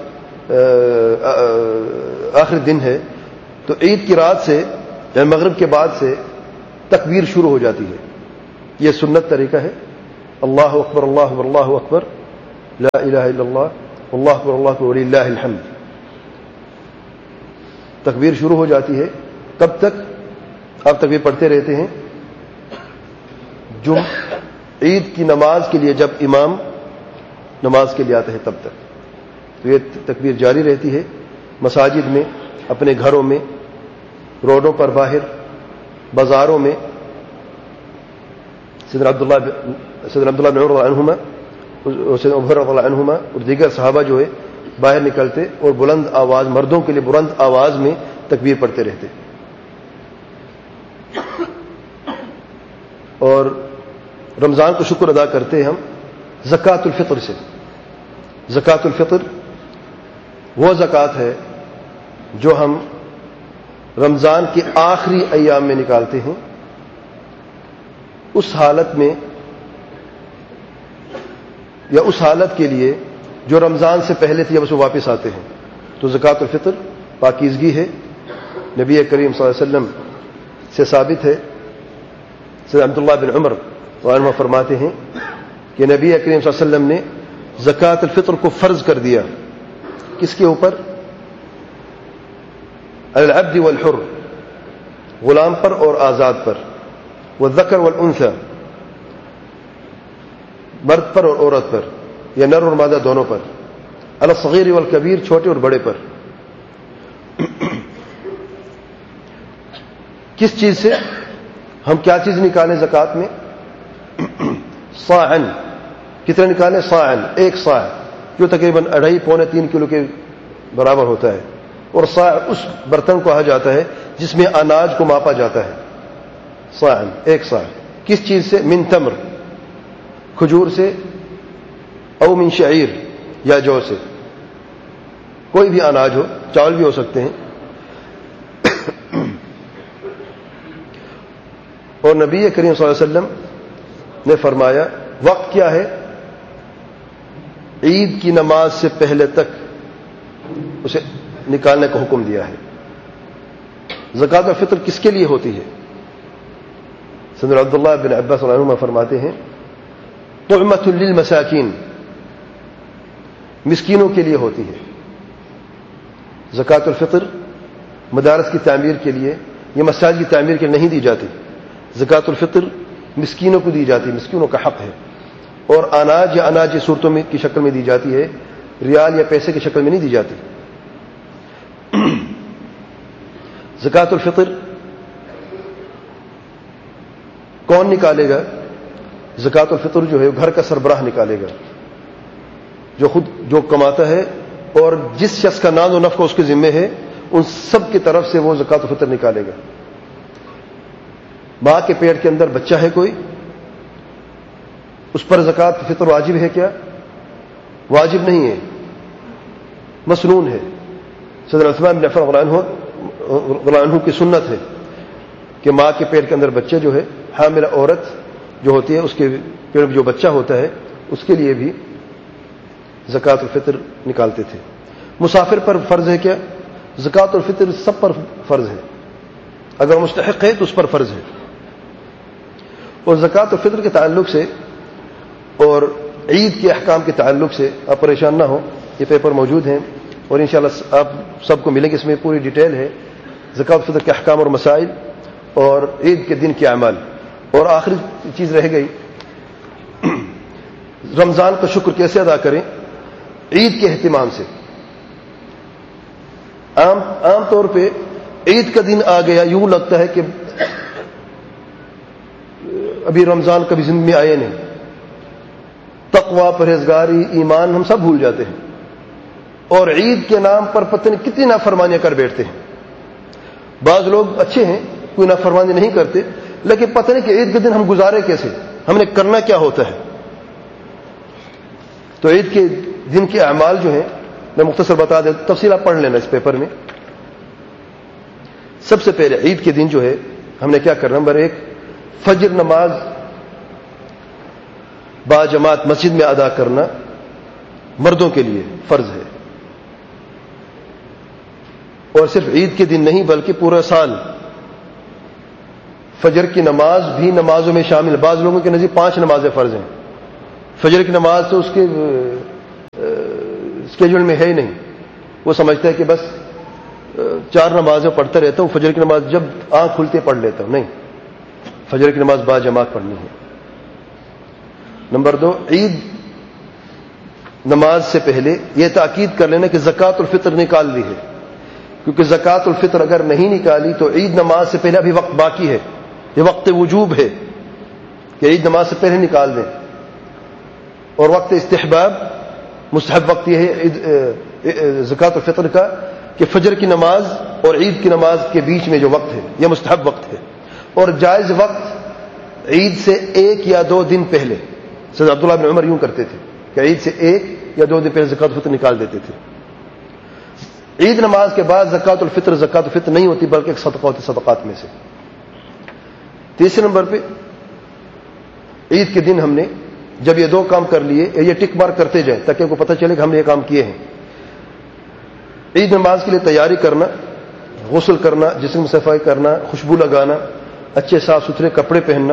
آخری دن ہے, تو عید کی رات سے یعنی مغرب کے بعد سے تکبیر شروع ہو جاتی ہے. یہ سنت طریقہ ہے. اللہ اکبر اللہ اکبر, لا الہ الا اللہ, اللہ اکبر اللہ اکبر وللہ الحمد. تکبیر شروع ہو جاتی ہے. کب تک آپ تکبیر پڑھتے رہتے ہیں؟ عید کی نماز کے لیے جب امام نماز کے لیے آتا ہے تب تک. تو یہ تکبیر جاری رہتی ہے مساجد میں، اپنے گھروں میں، روڈوں پر، باہر بازاروں میں. سیدنا عبداللہ بن عمر رضی اللہ عنہما اور سیدنا عمر رضی اللہ عنہما اور دیگر صحابہ جو ہے باہر نکلتے اور بلند آواز، مردوں کے لیے بلند آواز میں تکبیر پڑھتے رہتے. اور رمضان کو شکر ادا کرتے ہیں ہم زکوٰۃ الفطر سے. زکوٰۃ الفطر وہ زکوٰۃ ہے جو ہم رمضان کے آخری ایام میں نکالتے ہیں، اس حالت میں یا اس حالت کے لیے جو رمضان سے پہلے تھی جب اسے واپس آتے ہیں. تو زکوٰۃ الفطر پاکیزگی ہے. نبی کریم صلی اللہ علیہ وسلم سے ثابت ہے. سیدنا عبداللہ بن عمر عنہ فرماتے ہیں کہ نبی کریم صلی اللہ علیہ وسلم نے زکوٰۃ الفطر کو فرض کر دیا. کس کے اوپر؟ العبد والحر، غلام پر اور آزاد پر. والذکر والانثى، مرد پر اور عورت پر، یا نر اور مادہ دونوں پر. علی الصغیر والکبیر، چھوٹے اور بڑے پر. کس چیز سے؟ ہم کیا چیز نکالیں زکوٰۃ میں؟ صاعن. کتنے نکالیں؟ صاعن، ایک صاع جو تقریباً 2.5-3 کلو کے برابر ہوتا ہے. اور صاع اس برتن کو کہا جاتا ہے جس میں اناج کو ماپا جاتا ہے. صاعن، ایک صاع. کس چیز سے؟ من تمر، کھجور سے، او من شعیر، یا جو سے. کوئی بھی اناج ہو، چاول بھی ہو سکتے ہیں. اور نبی کریم صلی اللہ علیہ وسلم نے فرمایا وقت کیا ہے؟ عید کی نماز سے پہلے تک اسے نکالنے کا حکم دیا ہے. زکوٰۃ الفطر کس کے لیے ہوتی ہے؟ سیدنا عبداللہ بن عباس رضی اللہ عنہما فرماتے ہیں طعمۃ للمساکین، مسکینوں کے لیے ہوتی ہے. زکوٰۃ الفطر مدارس کی تعمیر کے لیے یا مساجد کی تعمیر کے لیے نہیں دی جاتی. زکوٰۃ الفطر مسکینوں کو دی جاتی، مسکینوں کا حق ہے. اور اناج یا اناج صورتوں میں کی شکل میں دی جاتی ہے، ریال یا پیسے کی شکل میں نہیں دی جاتی. زکوٰۃ الفطر کون نکالے گا؟ زکوٰۃ الفطر جو ہے گھر کا سربراہ نکالے گا، جو کماتا ہے اور جس شخص کا ناز و نفع اس کے ذمے ہے، ان سب کی طرف سے وہ زکوٰۃ الفطر نکالے گا. ماں کے پیٹ کے اندر بچہ ہے کوئی، اس پر زکوٰۃ الفطر واجب ہے کیا؟ واجب نہیں ہے، مسنون ہے. سیدنا عثمان بن عفان رضی اللہ عنہ کی سنت ہے کہ ماں کے پیٹ کے اندر بچے جو ہے، حاملہ عورت جو ہوتی ہے اس کے پیٹ میں جو بچہ ہوتا ہے اس کے لیے بھی زکوٰۃ الفطر نکالتے تھے. مسافر پر فرض ہے کیا؟ زکوٰۃ الفطر سب پر فرض ہے، اگر مستحق ہے تو اس پر فرض ہے. اور زکوٰۃ الفطر کے تعلق سے اور عید کے احکام کے تعلق سے آپ پریشان نہ ہو، یہ پیپر موجود ہیں اور انشاءاللہ آپ سب کو ملیں گے. اس میں پوری ڈیٹیل ہے زکوٰۃ الفطر کے احکام اور مسائل اور عید کے دن کے اعمال. اور آخری چیز رہ گئی، رمضان کا شکر کیسے ادا کریں؟ عید کے اہتمام سے. عام طور پہ عید کا دن آ گیا یوں لگتا ہے کہ ابھی رمضان کبھی زندگی میں آئے نہیں. تقوی، پرہیزگاری، ایمان ہم سب بھول جاتے ہیں اور عید کے نام پر پتہ نہیں کتنی نافرمانیاں کر بیٹھتے ہیں. بعض لوگ اچھے ہیں، کوئی نافرمانی نہیں کرتے، لیکن پتہ نہیں کہ عید کے دن ہم گزارے کیسے، ہم نے کرنا کیا ہوتا ہے. تو عید کے دن کے اعمال جو ہیں میں مختصر بتا دیں، تفصیل آپ پڑھ لینا اس پیپر میں. سب سے پہلے عید کے دن جو ہے ہم نے کیا کرنا؟ نمبر 1، فجر نماز با جماعت مسجد میں ادا کرنا مردوں کے لیے فرض ہے. اور صرف عید کے دن نہیں بلکہ پورا سال فجر کی نماز بھی نمازوں میں شامل. بعض لوگوں کے نزدیک 5 نمازیں فرض ہیں. فجر کی نماز تو اس اسکیجول میں ہے ہی نہیں. وہ سمجھتا ہے کہ بس 4 نمازیں پڑھتا رہتا ہوں, فجر کی نماز جب آنکھ کھلتی ہے پڑھ لیتا ہوں. نہیں, فجر کی نماز با جماعت پڑھنی ہے. نمبر 2, عید نماز سے پہلے یہ تاکید کر لینا کہ زکوٰۃ الفطر نکال لی ہے, کیونکہ زکوٰۃ الفطر اگر نہیں نکالی تو عید نماز سے پہلے ابھی وقت باقی ہے. یہ وقت وجوب ہے کہ عید نماز سے پہلے نکال دیں. اور وقت استحباب, مستحب وقت یہ ہے زکوٰۃ الفطر کا کہ فجر کی نماز اور عید کی نماز کے بیچ میں جو وقت ہے یہ مستحب وقت ہے. اور جائز وقت عید سے 1 یا 2 دن پہلے. سید عبداللہ بن عمر یوں کرتے تھے کہ عید سے 1 یا 2 دن پہلے زکوٰۃ الفطر نکال دیتے تھے. عید نماز کے بعد زکوٰۃ الفطر نہیں ہوتی بلکہ ایک صدقہ ہوتی صدقات میں سے. تیسرے نمبر پہ عید کے دن ہم نے جب یہ 2 کام کر لیے, یہ ٹک مارک کرتے جائیں تاکہ کو پتہ چلے کہ ہم نے یہ کام کیے ہیں. عید نماز کے لیے تیاری کرنا, غسل کرنا, جسم صفائی کرنا, خوشبو لگانا, اچھے صاف ستھرے کپڑے پہننا.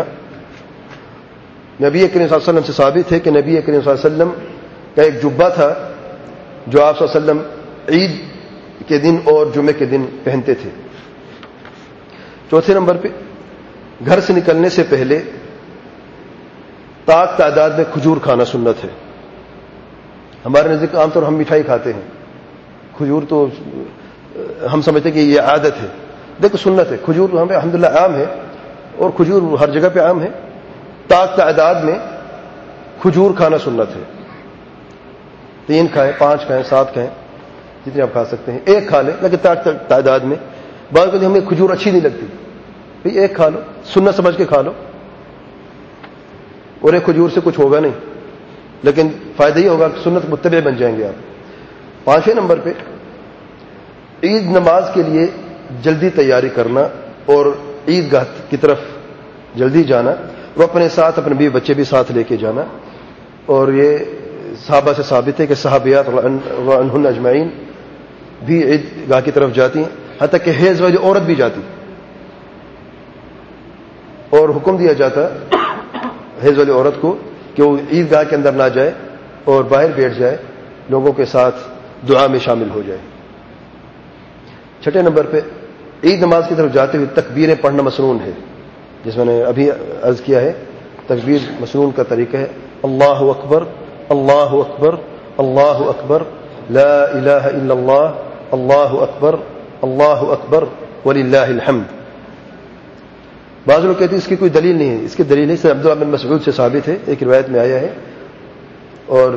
نبی کریم صلی اللہ علیہ وسلم سے ثابت ہے کہ نبی کریم صلی اللہ علیہ وسلم کا ایک جبہ تھا جو آپ صلی اللہ علیہ وسلم عید کے دن اور جمعے کے دن پہنتے تھے. چوتھے نمبر پہ گھر سے نکلنے سے پہلے طاق تعداد میں کھجور کھانا سنت ہے. ہمارے نزدیک عام طور ہم مٹھائی کھاتے ہیں, کھجور تو ہم سمجھتے ہیں کہ یہ عادت ہے. دیکھو سنت ہے, کھجور ہمیں الحمدللہ عام ہے اور کھجور ہر جگہ پہ عام ہے. طاق تعداد میں کھجور کھانا سنت ہے. 3 کھائیں, 5 کھائیں, 7 کھائیں, جتنے آپ کھا سکتے ہیں. 1 کھا لیں لیکن طاق تعداد میں. بعض کہتے ہمیں کھجور اچھی نہیں لگتی, بھئی 1 کھا لو, سنت سمجھ کے کھا لو, اور 1 کھجور سے کچھ ہوگا نہیں, لیکن فائدہ یہ ہوگا کہ سنت متبع بن جائیں گے آپ. 5ویں نمبر پہ عید نماز کے لیے جلدی تیاری کرنا اور عیدگاہ کی طرف جلدی جانا, اور اپنے ساتھ اپنے بیوی بچے بھی ساتھ لے کے جانا. اور یہ صحابہ سے ثابت ہے کہ صحابیات عنہن اجمعین بھی عیدگاہ کی طرف جاتی ہیں, حتیٰ کہ حیض والی عورت بھی جاتی, اور حکم دیا جاتا حیض والی عورت کو کہ وہ عیدگاہ کے اندر نہ جائے اور باہر بیٹھ جائے, لوگوں کے ساتھ دعا میں شامل ہو جائے. 6 نمبر پہ عید نماز کی طرف جاتے ہوئے تکبیریں پڑھنا مسنون ہے, جس میں نے ابھی عرض کیا ہے. تکبیر مسنون کا طریقہ ہے اللہ اکبر, اللہ اکبر, اللہ اکبر, لا الہ الا اللہ, اللہ اکبر, اللہ اکبر وللہ الحمد. بعض لوگ کہتے ہیں اس کی کوئی دلیل نہیں ہے. اس کی دلیل ہے عبداللہ بن مسعود سے ثابت ہے, ایک روایت میں آیا ہے, اور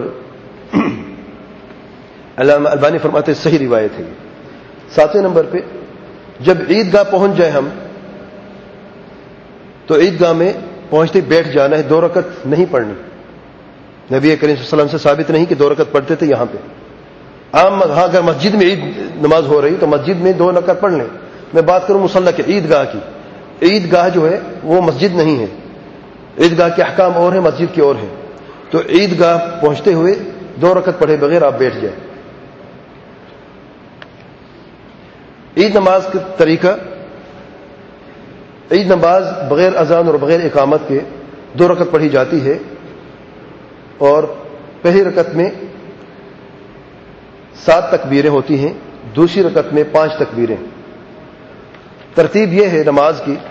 علامہ البانی فرماتے ہیں صحیح روایت ہے. 7ویں نمبر پہ جب عیدگاہ پہنچ جائیں ہم تو عیدگاہ میں پہنچتے بیٹھ جانا ہے, 2 رکعت نہیں پڑھنی. نبی کریم صلی اللہ علیہ وسلم سے ثابت نہیں کہ 2 رکعت پڑھتے تھے یہاں پہ. عام ہاں اگر مسجد میں عید نماز ہو رہی تو مسجد میں 2 رکعت پڑھ لیں. میں بات کروں مصلی کی, عیدگاہ کی. عیدگاہ جو ہے وہ مسجد نہیں ہے, عیدگاہ کے احکام اور ہیں, مسجد کے اور ہیں. تو عیدگاہ پہنچتے ہوئے 2 رکعت پڑھے بغیر آپ بیٹھ جائیں. عید نماز کا طریقہ, عید نماز بغیر اذان اور بغیر اقامت کے 2 رکعت پڑھی جاتی ہے, اور پہلی رکعت میں 7 تکبیریں ہوتی ہیں, دوسری رکعت میں 5 تکبیریں. ترتیب یہ ہے نماز کی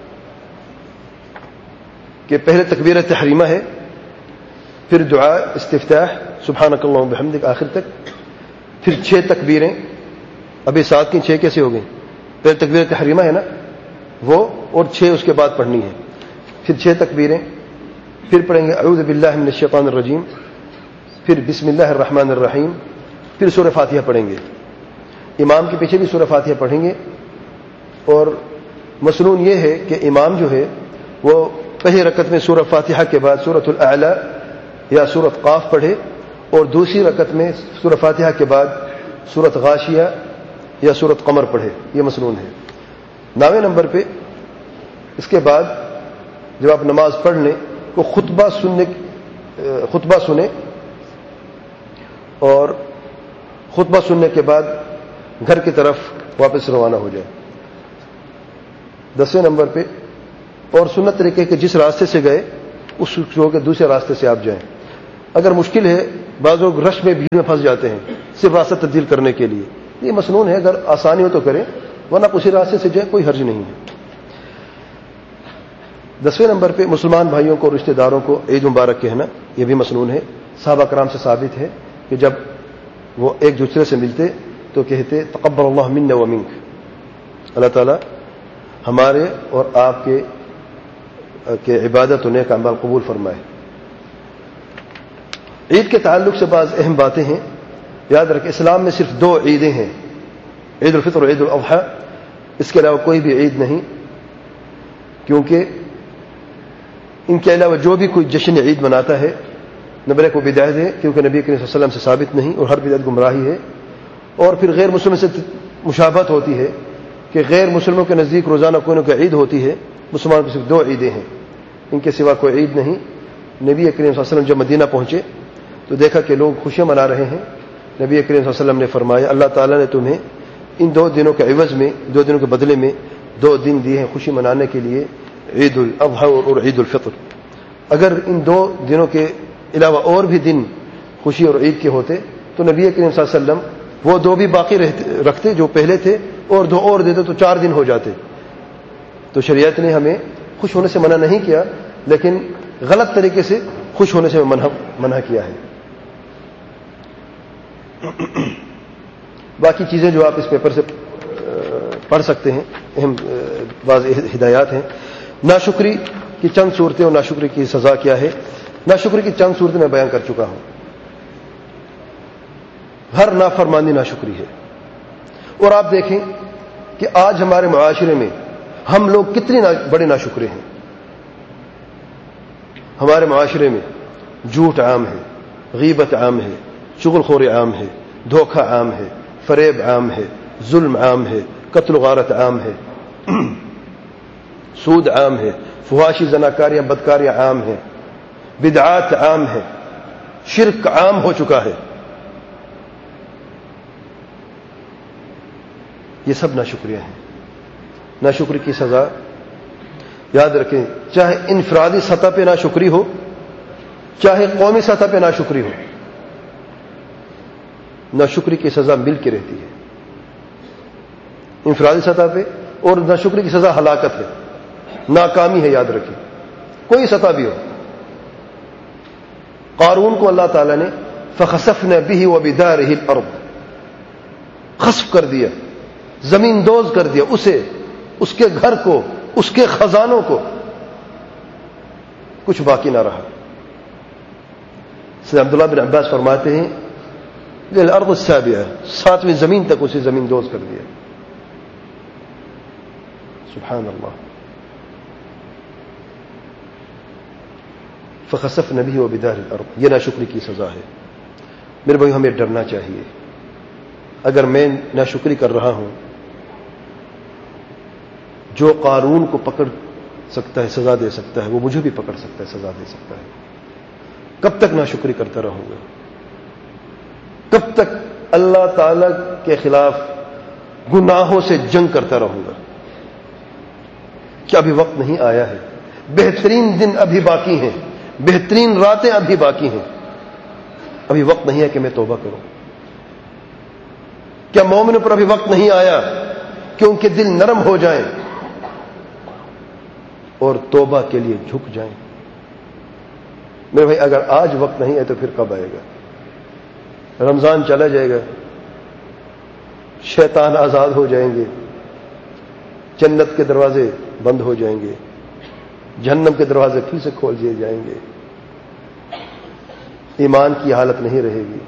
کہ پہلے تکبیر تحریمہ ہے, پھر دعا استفتاح سبحانک اللہم وبحمدک آخر تک, پھر 6 تکبیریں. ابھی 7 کی 6 کیسے ہو گئی؟ پہلے تکبیر تحریمہ ہے نا وہ, اور 6 اس کے بعد پڑھنی ہے. پھر 6 تکبیریں, پھر پڑھیں گے اعوذ باللہ من الشیطان الرجیم, پھر بسم اللہ الرحمن الرحیم, پھر سورہ فاتحہ پڑھیں گے. امام کے پیچھے بھی سورہ فاتحہ پڑھیں گے. اور مسنون یہ ہے کہ امام جو ہے وہ پہلی رکعت میں سورہ فاتحہ کے بعد سورۃ الاعلی یا سورۃ قاف پڑھے, اور دوسری رکعت میں سورہ فاتحہ کے بعد سورۃ غاشیہ یا سورۃ قمر پڑھے. یہ مسنون ہے. 9ویں نمبر پہ اس کے بعد جب آپ نماز پڑھ لیں تو خطبہ سنیں, اور خطبہ سننے کے بعد گھر کی طرف واپس روانہ ہو جائے. 10ویں نمبر پہ اور سنت طریقے کہ جس راستے سے گئے اس کے دوسرے راستے سے آپ جائیں. اگر مشکل ہے, بعض لوگ رش میں بھیڑ میں پھنس جاتے ہیں, صرف راستہ تبدیل کرنے کے لیے. یہ مسنون ہے، اگر آسانی ہو تو کریں، ورنہ اسی راستے سے جائیں، کوئی حرج نہیں ہے. 10ویں نمبر پہ مسلمان بھائیوں کو، رشتہ داروں کو عید مبارک کہنا، یہ بھی مسنون ہے. صحابہ کرام سے ثابت ہے کہ جب وہ ایک دوسرے سے ملتے تو کہتے تقبل اللہ منا و منک، اللہ تعالیٰ ہمارے اور آپ کے عبادت و نیک اعمال قبول فرمائے. عید کے تعلق سے بعض اہم باتیں ہیں. یاد رکھیں، اسلام میں صرف 2 عیدیں ہیں، عید الفطر اور عید الاضحیٰ. اس کے علاوہ کوئی بھی عید نہیں، کیونکہ ان کے علاوہ جو بھی کوئی جشن عید مناتا ہے نمبر 1 کو بدعت ہے، کیونکہ نبی کریم صلی اللہ علیہ وسلم سے ثابت نہیں، اور ہر بدعت گمراہی ہے. اور پھر غیر مسلموں سے مشابہت ہوتی ہے کہ غیر مسلموں کے نزدیک روزانہ کوئی نہ کوئی عید ہوتی ہے. مسلمان کو صرف 2 عیدیں ہیں، ان کے سوا کوئی عید نہیں. نبی کریم صلی اللہ علیہ وسلم جب مدینہ پہنچے تو دیکھا کہ لوگ خوشیاں منا رہے ہیں. نبی کریم صلی اللہ علیہ وسلم نے فرمایا اللہ تعالیٰ نے تمہیں ان 2 دنوں کے عوض میں، 2 دنوں کے بدلے میں 2 دن دیے ہیں خوشی منانے کے لیے، عید الاضحیٰ اور عید الفطر. اگر ان 2 دنوں کے علاوہ اور بھی دن خوشی اور عید کے ہوتے تو نبی کریم صلی اللہ علیہ وسلم وہ 2 بھی باقی رکھتے جو پہلے تھے، اور 2 اور دیتے تو 4 دن ہو جاتے. تو شریعت نے ہمیں خوش ہونے سے منع نہیں کیا، لیکن غلط طریقے سے خوش ہونے سے منع کیا ہے. باقی چیزیں جو آپ اس پیپر سے پڑھ سکتے ہیں، اہم بعض ہدایات ہیں. ناشکری کی چند صورتیں اور ناشکری کی سزا کیا ہے. ناشکری کی چند صورتیں میں بیان کر چکا ہوں. ہر نافرمانی ناشکری ہے. اور آپ دیکھیں کہ آج ہمارے معاشرے میں ہم لوگ کتنے بڑے ناشکرے ہیں. ہمارے معاشرے میں جھوٹ عام ہے، غیبت عام ہے، چغل خوری عام ہے، دھوکہ عام ہے، فریب عام ہے، ظلم عام ہے، قتل و غارت عام ہے، سود عام ہے، فحاشی زناکاریاں بدکاریاں عام ہیں، بدعات عام ہے، شرک عام ہو چکا ہے. یہ سب ناشکریاں ہیں. ناشکری کی سزا یاد رکھیں، چاہے انفرادی سطح پہ ناشکری ہو، چاہے قومی سطح پہ ناشکری ہو، ناشکری کی سزا مل کے رہتی ہے. انفرادی سطح پہ، اور ناشکری کی سزا ہلاکت ہے، ناکامی ہے. یاد رکھیں، کوئی سطح بھی ہو. قارون کو اللہ تعالیٰ نے فخسفنا به وبداره الارض، خسف کر دیا، زمین دوز کر دیا، اسے، اس کے گھر کو، اس کے خزانوں کو، کچھ باقی نہ رہا. سید عبداللہ بن عباس فرماتے ہیں الارض السابعہ، 7ویں زمین تک اسے زمین دوز کر دیا. سبحان اللہ. فخسفنا به وبداره الارض، یہ ناشکری کی سزا ہے. میرے بھائی ہمیں ڈرنا چاہیے. اگر میں ناشکری کر رہا ہوں، جو قارون کو پکڑ سکتا ہے، سزا دے سکتا ہے، وہ مجھے بھی پکڑ سکتا ہے، سزا دے سکتا ہے. کب تک ناشکری کرتا رہوں گا؟ کب تک اللہ تعالی کے خلاف گناہوں سے جنگ کرتا رہوں گا؟ کیا ابھی وقت نہیں آیا ہے؟ بہترین دن ابھی باقی ہیں، بہترین راتیں ابھی باقی ہیں. ابھی وقت نہیں ہے کہ میں توبہ کروں؟ کیا مومنوں پر ابھی وقت نہیں آیا کہ ان کے دل نرم ہو جائیں اور توبہ کے لیے جھک جائیں؟ میرے بھائی اگر آج وقت نہیں ہے تو پھر کب آئے گا؟ رمضان چلا جائے گا، شیطان آزاد ہو جائیں گے، جنت کے دروازے بند ہو جائیں گے، جہنم کے دروازے پھر سے کھول دیے جائیں گے، ایمان کی حالت نہیں رہے گی.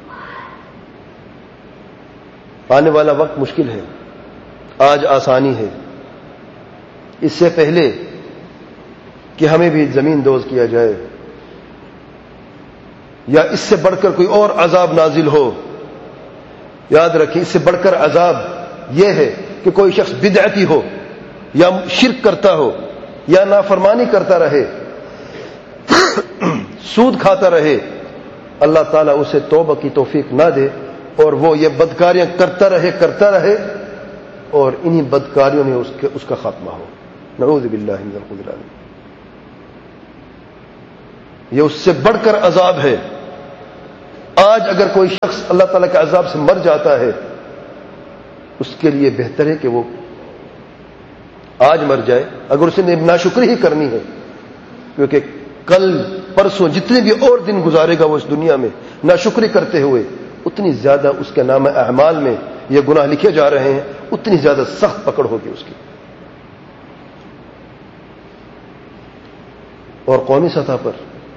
آنے والا وقت مشکل ہے، آج آسانی ہے. اس سے پہلے کہ ہمیں بھی زمین دوز کیا جائے یا اس سے بڑھ کر کوئی اور عذاب نازل ہو، یاد رکھیں اس سے بڑھ کر عذاب یہ ہے کہ کوئی شخص بدعتی ہو یا شرک کرتا ہو یا نافرمانی کرتا رہے، سود کھاتا رہے، اللہ تعالیٰ اسے توبہ کی توفیق نہ دے اور وہ یہ بدکاریاں کرتا رہے اور انہی بدکاریوں میں اس کا خاتمہ ہو. نعوذ باللہ من الخذلان. یہ اس سے بڑھ کر عذاب ہے. آج اگر کوئی شخص اللہ تعالیٰ کے عذاب سے مر جاتا ہے اس کے لیے بہتر ہے کہ وہ آج مر جائے اگر اس نے ناشکری ہی کرنی ہے، کیونکہ کل پرسوں جتنے بھی اور دن گزارے گا وہ اس دنیا میں ناشکری کرتے ہوئے، اتنی زیادہ اس کے نام اعمال میں یہ گناہ لکھے جا رہے ہیں، اتنی زیادہ سخت پکڑ ہوگی اس کی۔ اور قومی سطح پر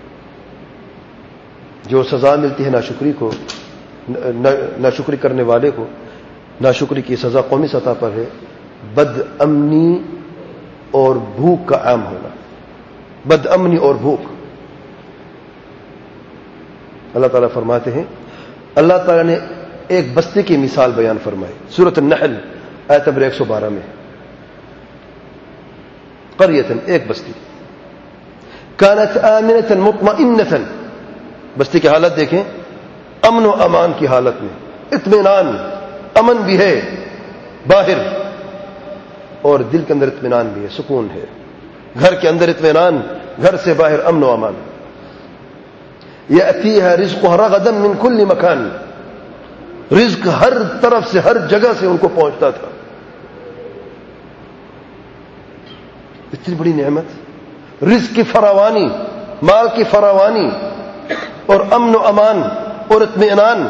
جو سزا ملتی ہے ناشکری کو، ناشکری کرنے والے کو، ناشکری کی سزا قومی سطح پر ہے بد امنی اور بھوک کا عام ہونا۔ بد امنی اور بھوک، اللہ تعالیٰ فرماتے ہیں، اللہ تعالیٰ نے ایک بستی کی مثال بیان فرمائی سورۃ النحل آیت نمبر 112 میں، قریۃ، ایک بستی، کانت آمنۃ مطمئنۃ، بستی کی حالت دیکھیں، امن و امان کی حالت میں، اطمینان، امن بھی ہے باہر اور دل کے اندر اطمینان بھی ہے، سکون ہے، گھر کے اندر اطمینان، گھر سے باہر امن و امان۔ یأتیہا رزقہا رغدا من کل مکان، رزق ہر طرف سے، ہر جگہ سے ان کو پہنچتا تھا۔ اتنی بڑی نعمت، رزق کی فراوانی، مال کی فراوانی اور امن و امان اور اطمینان،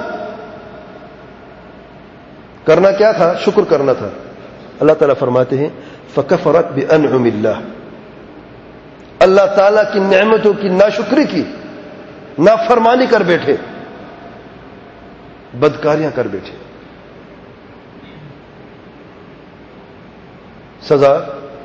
کرنا کیا تھا؟ شکر کرنا تھا۔ اللہ تعالیٰ فرماتے ہیں فکفرت بانعم اللہ، اللہ تعالیٰ کی نعمتوں کی ناشکری کی، نافرمانی کر بیٹھے، بدکاریاں کر بیٹھے۔ سزا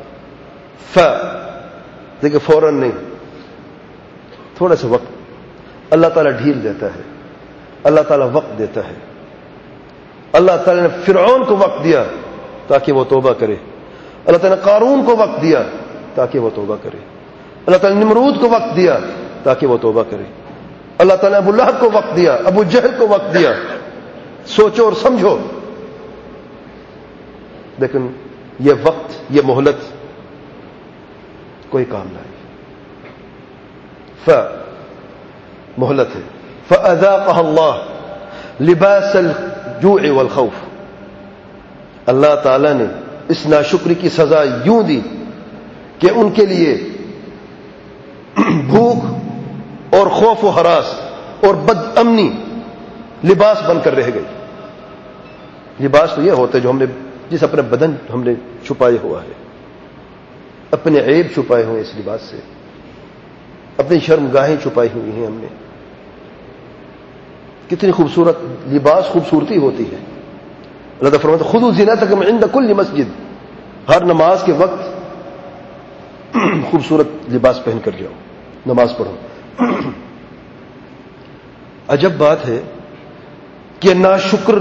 دیکھیں فوراً نہیں، تھوڑا سا وقت اللہ تعالیٰ ڈھیل دیتا ہے، اللہ تعالیٰ وقت دیتا ہے۔ اللہ تعالیٰ نے فرعون کو وقت دیا تاکہ وہ توبہ کرے، اللہ تعالیٰ نے قارون کو وقت دیا تاکہ وہ توبہ کرے، اللہ تعالیٰ نے نمرود کو وقت دیا تاکہ وہ توبہ کرے، اللہ تعالیٰ نے ابو لہب کو وقت دیا، ابو جہل کو وقت دیا۔ سوچو اور سمجھو، لیکن یہ وقت، یہ مہلت کوئی کام نہیں، مہلت ہے۔ فَأَذَاقَهَا اللَّهُ لِبَاسَ الْجُوعِ وَالْخَوْفِ، اللہ تعالیٰ نے اس ناشکری کی سزا یوں دی کہ ان کے لیے بھوک اور خوف و ہراس اور بد امنی لباس بن کر رہ گئی۔ لباس تو یہ ہوتا ہے جو ہم نے، جس اپنے بدن ہم نے چھپائے ہوا ہے، اپنے عیب چھپائے ہوئے اس لباس سے، اپنی شرمگاہیں چھپائی ہوئی ہیں ہم نے۔ کتنی خوبصورت لباس، خوبصورتی ہوتی ہے۔ اللہ تعالیٰ فرماتا ہے خذوا زینتکم عند کل مسجد، ہر نماز کے وقت خوبصورت لباس پہن کر جاؤ، نماز پڑھو۔ عجب بات ہے کہ ناشکر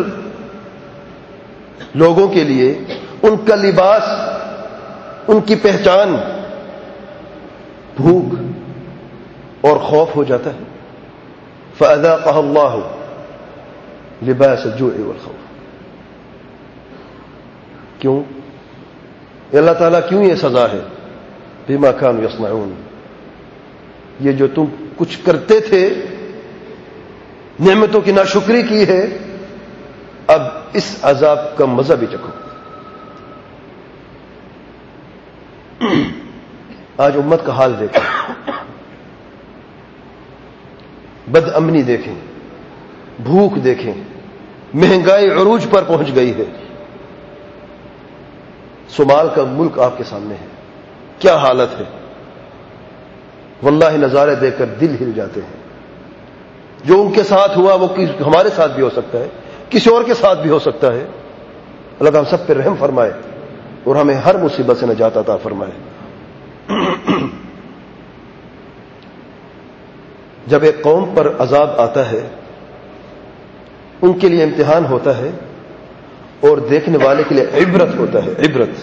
لوگوں کے لیے ان کا لباس، ان کی پہچان بھوک اور خوف ہو جاتا ہے۔ فَأَذَاقَهَا اللَّهُ لِبَاسَ الْجُوعِ وَالْخَوْفِ، کیوں؟ اللہ تعالیٰ کیوں یہ سزا ہے؟ بِمَا كَانُوا يَصْنَعُونَ، یہ جو تم کچھ کرتے تھے، نعمتوں کی ناشکری کی ہے، اب اس عذاب کا مزہ بھی چکھو۔ آج امت کا حال دیکھیں، بد امنی دیکھیں، بھوک دیکھیں، مہنگائی عروج پر پہنچ گئی ہے۔ صومال کا ملک آپ کے سامنے ہے، کیا حالت ہے، واللہ نظارے دیکھ کر دل ہل جاتے ہیں۔ جو ان کے ساتھ ہوا وہ ہمارے ساتھ بھی ہو سکتا ہے، کسی اور کے ساتھ بھی ہو سکتا ہے۔ اللہ تعالیٰ ہم سب پہ رحم فرمائے اور ہمیں ہر مصیبت سے نجات عطا فرمائے۔ جب ایک قوم پر عذاب آتا ہے، ان کے لیے امتحان ہوتا ہے اور دیکھنے والے کے لیے عبرت ہوتا ہے، عبرت،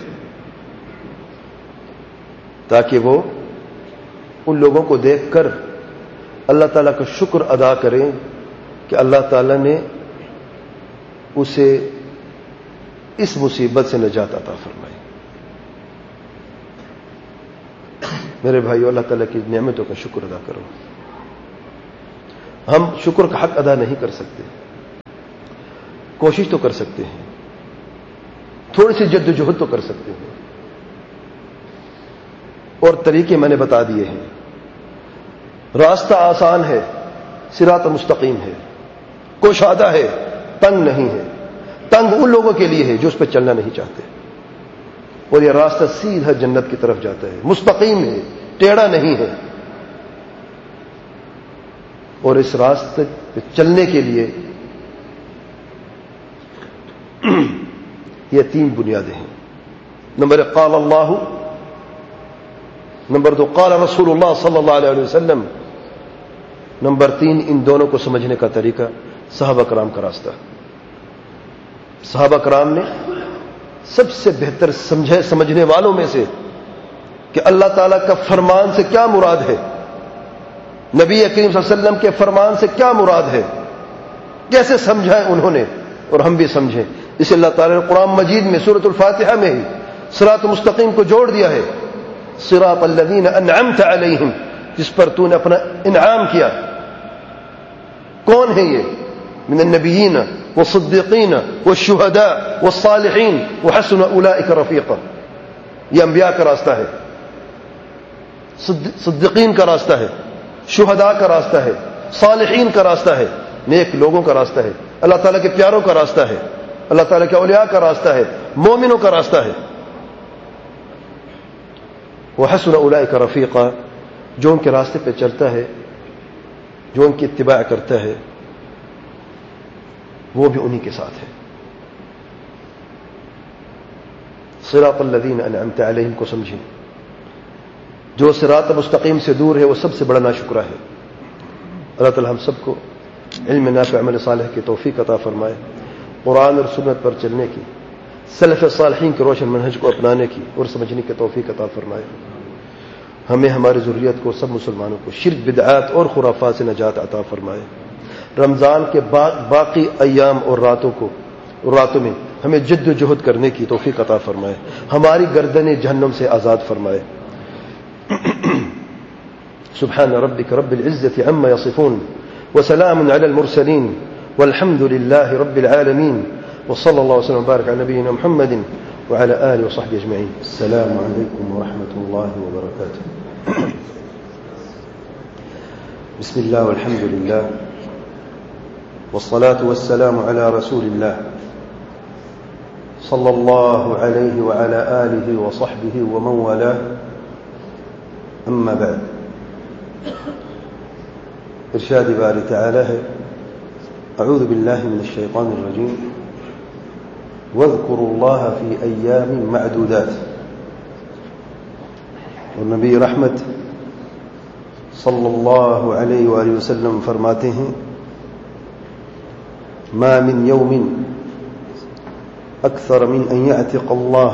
تاکہ وہ ان لوگوں کو دیکھ کر اللہ تعالیٰ کا شکر ادا کریں کہ اللہ تعالیٰ نے اسے اس مصیبت سے نجات عطا فرمائی۔ میرے بھائیو، اللہ تعالیٰ کی نعمتوں کا شکر ادا کرو۔ ہم شکر کا حق ادا نہیں کر سکتے، کوشش تو کر سکتے ہیں، تھوڑی سی جد و جہد تو کر سکتے ہیں، اور طریقے میں نے بتا دیے ہیں۔ راستہ آسان ہے، صراط مستقیم ہے، کوشادہ ہے، تنگ نہیں ہے۔ تنگ ان لوگوں کے لیے ہے جو اس پہ چلنا نہیں چاہتے، اور یہ راستہ سیدھا جنت کی طرف جاتا ہے، مستقیم ہے، ٹیڑھا نہیں ہے۔ اور اس راستے پہ چلنے کے لیے یہ 3 بنیادیں ہیں۔ نمبر 1 قال اللہ، نمبر 2 قال رسول اللہ صلی اللہ علیہ وسلم، نمبر 3 ان دونوں کو سمجھنے کا طریقہ صحابہ کرام کا راستہ۔ صحابہ کرام نے سب سے بہتر سمجھنے والوں میں سے کہ اللہ تعالیٰ کا فرمان سے کیا مراد ہے، نبی کریم صلی اللہ علیہ وسلم کے فرمان سے کیا مراد ہے، کیسے سمجھا ہے انہوں نے، اور ہم بھی سمجھیں۔ اس اللہ تعالیٰ نے قرآن مجید میں سورۃ الفاتحہ میں ہی صراط مستقیم کو جوڑ دیا ہے، صراط الذین انعمت علیہم، جس پر تو نے اپنا انعام کیا۔ کون ہے یہ؟ من النبیین والصدیقین والشہداء والصالحین وحسن اولئک رفیقا۔ یہ انبیاء کا راستہ ہے، صدیقین کا راستہ ہے، شہداء کا راستہ ہے، صالحین کا راستہ ہے، نیک لوگوں کا راستہ ہے، اللہ تعالیٰ کے پیاروں کا راستہ ہے، اللہ تعالیٰ کے اولیاء کا راستہ ہے، مومنوں کا راستہ ہے۔ وحسن اولئک رفیقا، جو ان کے راستے پہ چلتا ہے، جو ان کی اتباع کرتا ہے، وہ بھی انہی کے ساتھ ہے۔ صراط الذین انعمت علیہم کو سمجھیں۔ جو صراط مستقیم سے دور ہے وہ سب سے بڑا ناشکرہ ہے۔ اللہ تعالی ہم سب کو علم نافع عمل صالح کی توفیق عطا فرمائے، قرآن اور سنت پر چلنے کی، سلف صالحین کے روشن منہج کو اپنانے کی اور سمجھنے کی توفیق عطا فرمائے۔ ہمیں، ہماری ذریت کو، سب مسلمانوں کو شرک، بدعات اور خرافات سے نجات عطا فرمائے۔ رمضان کے بعد باقی ایام اور راتوں میں ہمیں جد و جہد کرنے کی توفیق عطا فرمائے، ہماری گردنیں جہنم سے آزاد فرمائے۔ سبحان ربک رب العزة عما يصفون وسلام على المرسلين والحمد لله رب العالمين وصلى الله وسلم وبارك على نبينا محمد وعلى آله وصحبه أجمعين. السلام عليكم ورحمة الله وبركاته. بسم الله والحمد لله والصلاة والسلام على رسول الله صلى الله عليه وعلى آله وصحبه ومن والاه. أما بعد، ارشاد باری تعالی ہے، اعوذ باللہ من الشیطان الرجیم، واذکروا اللہ فی ایام معدودات۔ اور نبی رحمت صلی اللہ علیہ وآلہ وسلم فرماتے ہیں، ما من یوم اکثر من ان یعتق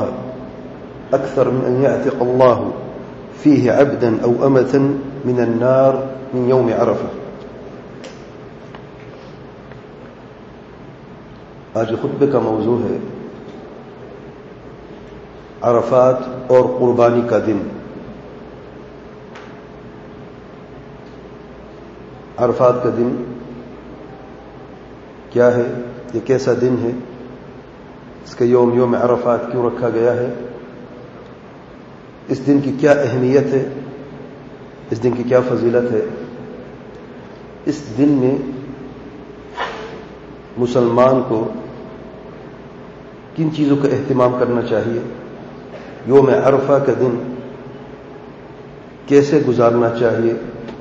اللہ فیہ عبدا او امتا من النار من یوم عرفہ۔ آج خطبے کا موضوع ہے عرفات اور قربانی کا دن۔ عرفات کا دن کیا ہے؟ یہ کیسا دن ہے؟ اس کا یوم عرفات کیوں رکھا گیا ہے؟ اس دن کی کیا اہمیت ہے؟ اس دن کی کیا فضیلت ہے؟ اس دن میں مسلمان کو کن چیزوں کا اہتمام کرنا چاہیے؟ یوم عرفہ کا دن کیسے گزارنا چاہیے؟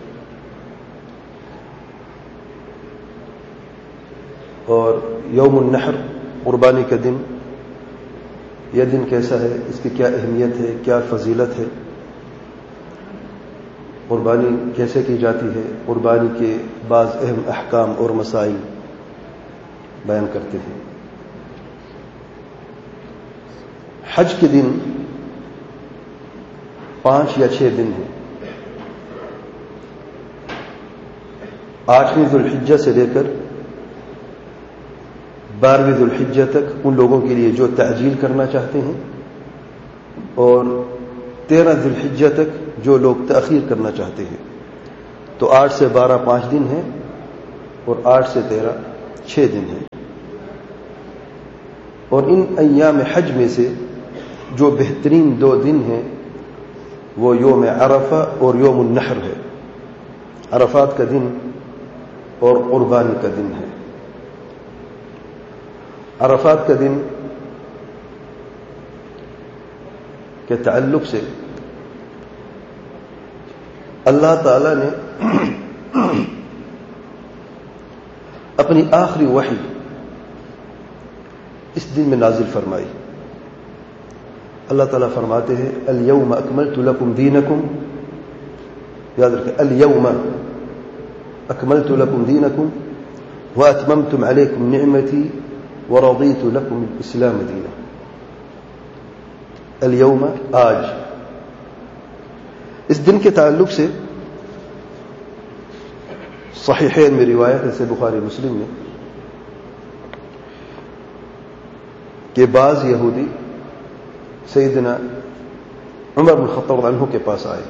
اور یوم النحر قربانی کا دن، یہ دن کیسا ہے؟ اس کی کیا اہمیت ہے؟ کیا فضیلت ہے؟ قربانی کیسے کی جاتی ہے؟ قربانی کے بعض اہم احکام اور مسائل بیان کرتے ہیں۔ حج کے دن 5 یا 6 دن ہیں۔ 8ویں ذوالحجہ سے لے کر 12ویں ذوالحجہ تک ان لوگوں کے لیے جو تعجیل کرنا چاہتے ہیں، اور 13 ذوالحجہ تک جو لوگ تاخیر کرنا چاہتے ہیں۔ تو 8 سے 12 5 دن ہیں، اور 8 سے 13 6 دن ہیں. اور ان ایام حج میں سے جو بہترین 2 دن ہیں وہ یوم عرفہ اور یوم النحر ہے. عرفات کا دن اور قربانی کا دن ہے. عرفات کا دن کے تعلق سے اللہ تعالی نے اپنی آخری وحی اس دن میں نازل فرمائی. اللہ تعالیٰ فرماتے ہیں الیوم اکملت لکم دینکم. یاد رکھیں الیوم اکملت لکم دینکم واتممتم علیکم نعمتی ورضیت لکم الاسلام دینا. الیوم آج. اس دن کے تعلق سے صحیحین میں روایت ہے سے بخاری مسلم میں کہ بعض یہودی سیدنا عمر بن الخطاب عنہ کے پاس آئے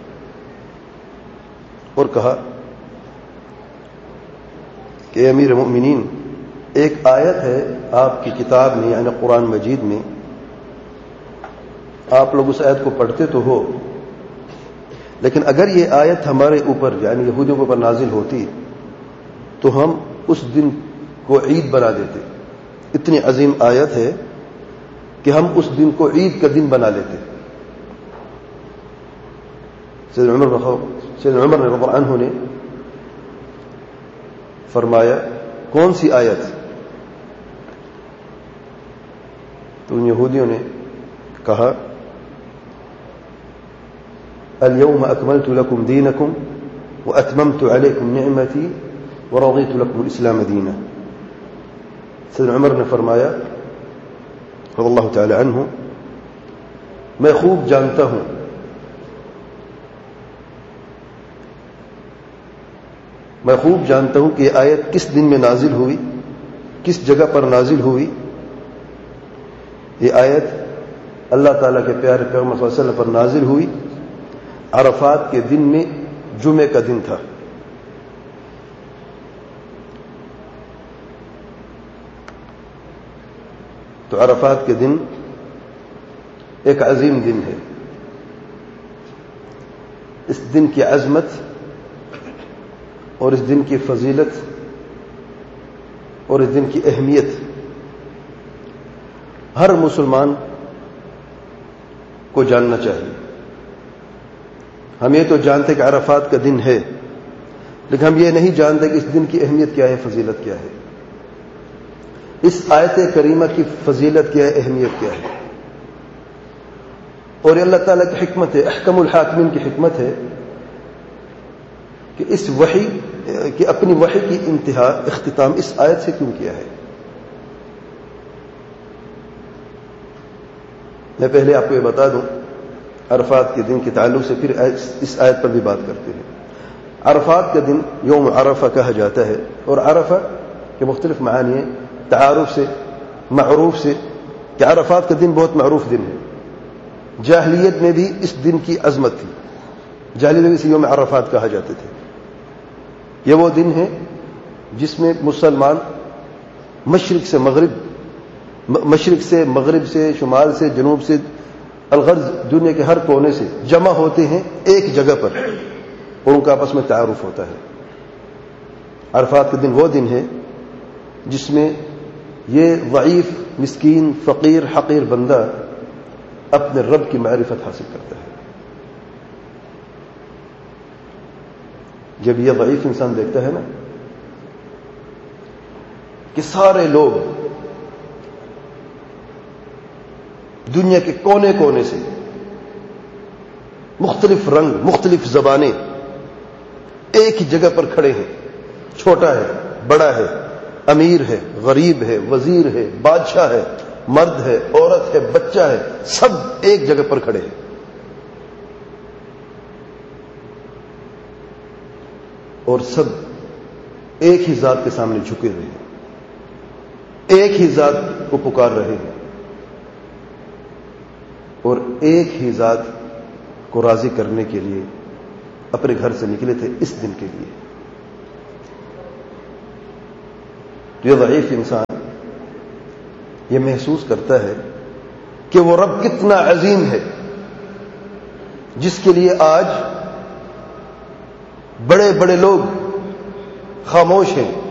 اور کہا کہ امیر المؤمنین ایک آیت ہے آپ کی کتاب میں یعنی قرآن مجید میں، آپ لوگ اس آیت کو پڑھتے تو ہو، لیکن اگر یہ آیت ہمارے اوپر یعنی یہودیوں کے اوپر نازل ہوتی تو ہم اس دن کو عید بنا دیتے. اتنی عظیم آیت ہے کہ ہم اس دن کو عید کا دن بنا لیتے. سیدنا عمر رضی اللہ عنہ نے فرمایا کون سی آیت؟ تو ان یہودیوں نے کہا الیوم اکملت لکم دینکم واتممت علیکم نعمتی ورضیت لکم الاسلام دینا. سیدنا عمر نے فرمایا رضی اللہ تعالی عنہ میں خوب جانتا ہوں کہ یہ آیت کس دن میں نازل ہوئی، کس جگہ پر نازل ہوئی. یہ آیت اللہ تعالیٰ کے پیارے پیغمبر صلی اللہ علیہ وسلم پر نازل ہوئی عرفات کے دن میں، جمعے کا دن تھا. تو عرفات کے دن ایک عظیم دن ہے. اس دن کی عظمت اور اس دن کی فضیلت اور اس دن کی اہمیت ہر مسلمان کو جاننا چاہیے. ہم یہ تو جانتے کہ عرفات کا دن ہے، لیکن ہم یہ نہیں جانتے کہ اس دن کی اہمیت کیا ہے، فضیلت کیا ہے، اس آیت کریمہ کی فضیلت کیا ہے، اہمیت کیا ہے. اور یہ اللہ تعالیٰ کی حکمت ہے، احکم الحاکمین کی حکمت ہے کہ اس وحی کہ اپنی وحی کی انتہا اختتام اس آیت سے کیوں کیا ہے. میں پہلے آپ کو یہ بتا دوں عرفات کے دن کے تعلق سے، پھر اس آیت پر بھی بات کرتے ہیں. عرفات کا دن یوم عرفہ کہا جاتا ہے، اور عرفہ کے مختلف معانی ہیں. تعارف سے، معروف سے، کہ عرفات کا دن بہت معروف دن ہے. جاہلیت میں بھی اس دن کی عظمت تھی، جاہلیت میں اسے یوم عرفات کہا جاتے تھے. یہ وہ دن ہے جس میں مسلمان مشرق سے مغرب سے، شمال سے، جنوب سے، الغرض دنیا کے ہر کونے سے جمع ہوتے ہیں ایک جگہ پر، اور ان کا آپس میں تعارف ہوتا ہے. عرفات کا دن وہ دن ہے جس میں یہ ضعیف، مسکین، فقیر، حقیر بندہ اپنے رب کی معرفت حاصل کرتا ہے. جب یہ ضعیف انسان دیکھتا ہے نا کہ سارے لوگ دنیا کے کونے کونے سے، مختلف رنگ، مختلف زبانیں، ایک ہی جگہ پر کھڑے ہیں، چھوٹا ہے، بڑا ہے، امیر ہے، غریب ہے، وزیر ہے، بادشاہ ہے، مرد ہے، عورت ہے، بچہ ہے، سب ایک جگہ پر کھڑے ہیں. اور سب ایک ہی ذات کے سامنے جھکے ہوئے ہیں، ایک ہی ذات کو پکار رہے ہیں، اور ایک ہی ذات کو راضی کرنے کے لیے اپنے گھر سے نکلے تھے اس دن کے لیے. تو یہ ضعیف انسان یہ محسوس کرتا ہے کہ وہ رب کتنا عظیم ہے جس کے لیے آج بڑے بڑے لوگ خاموش ہیں،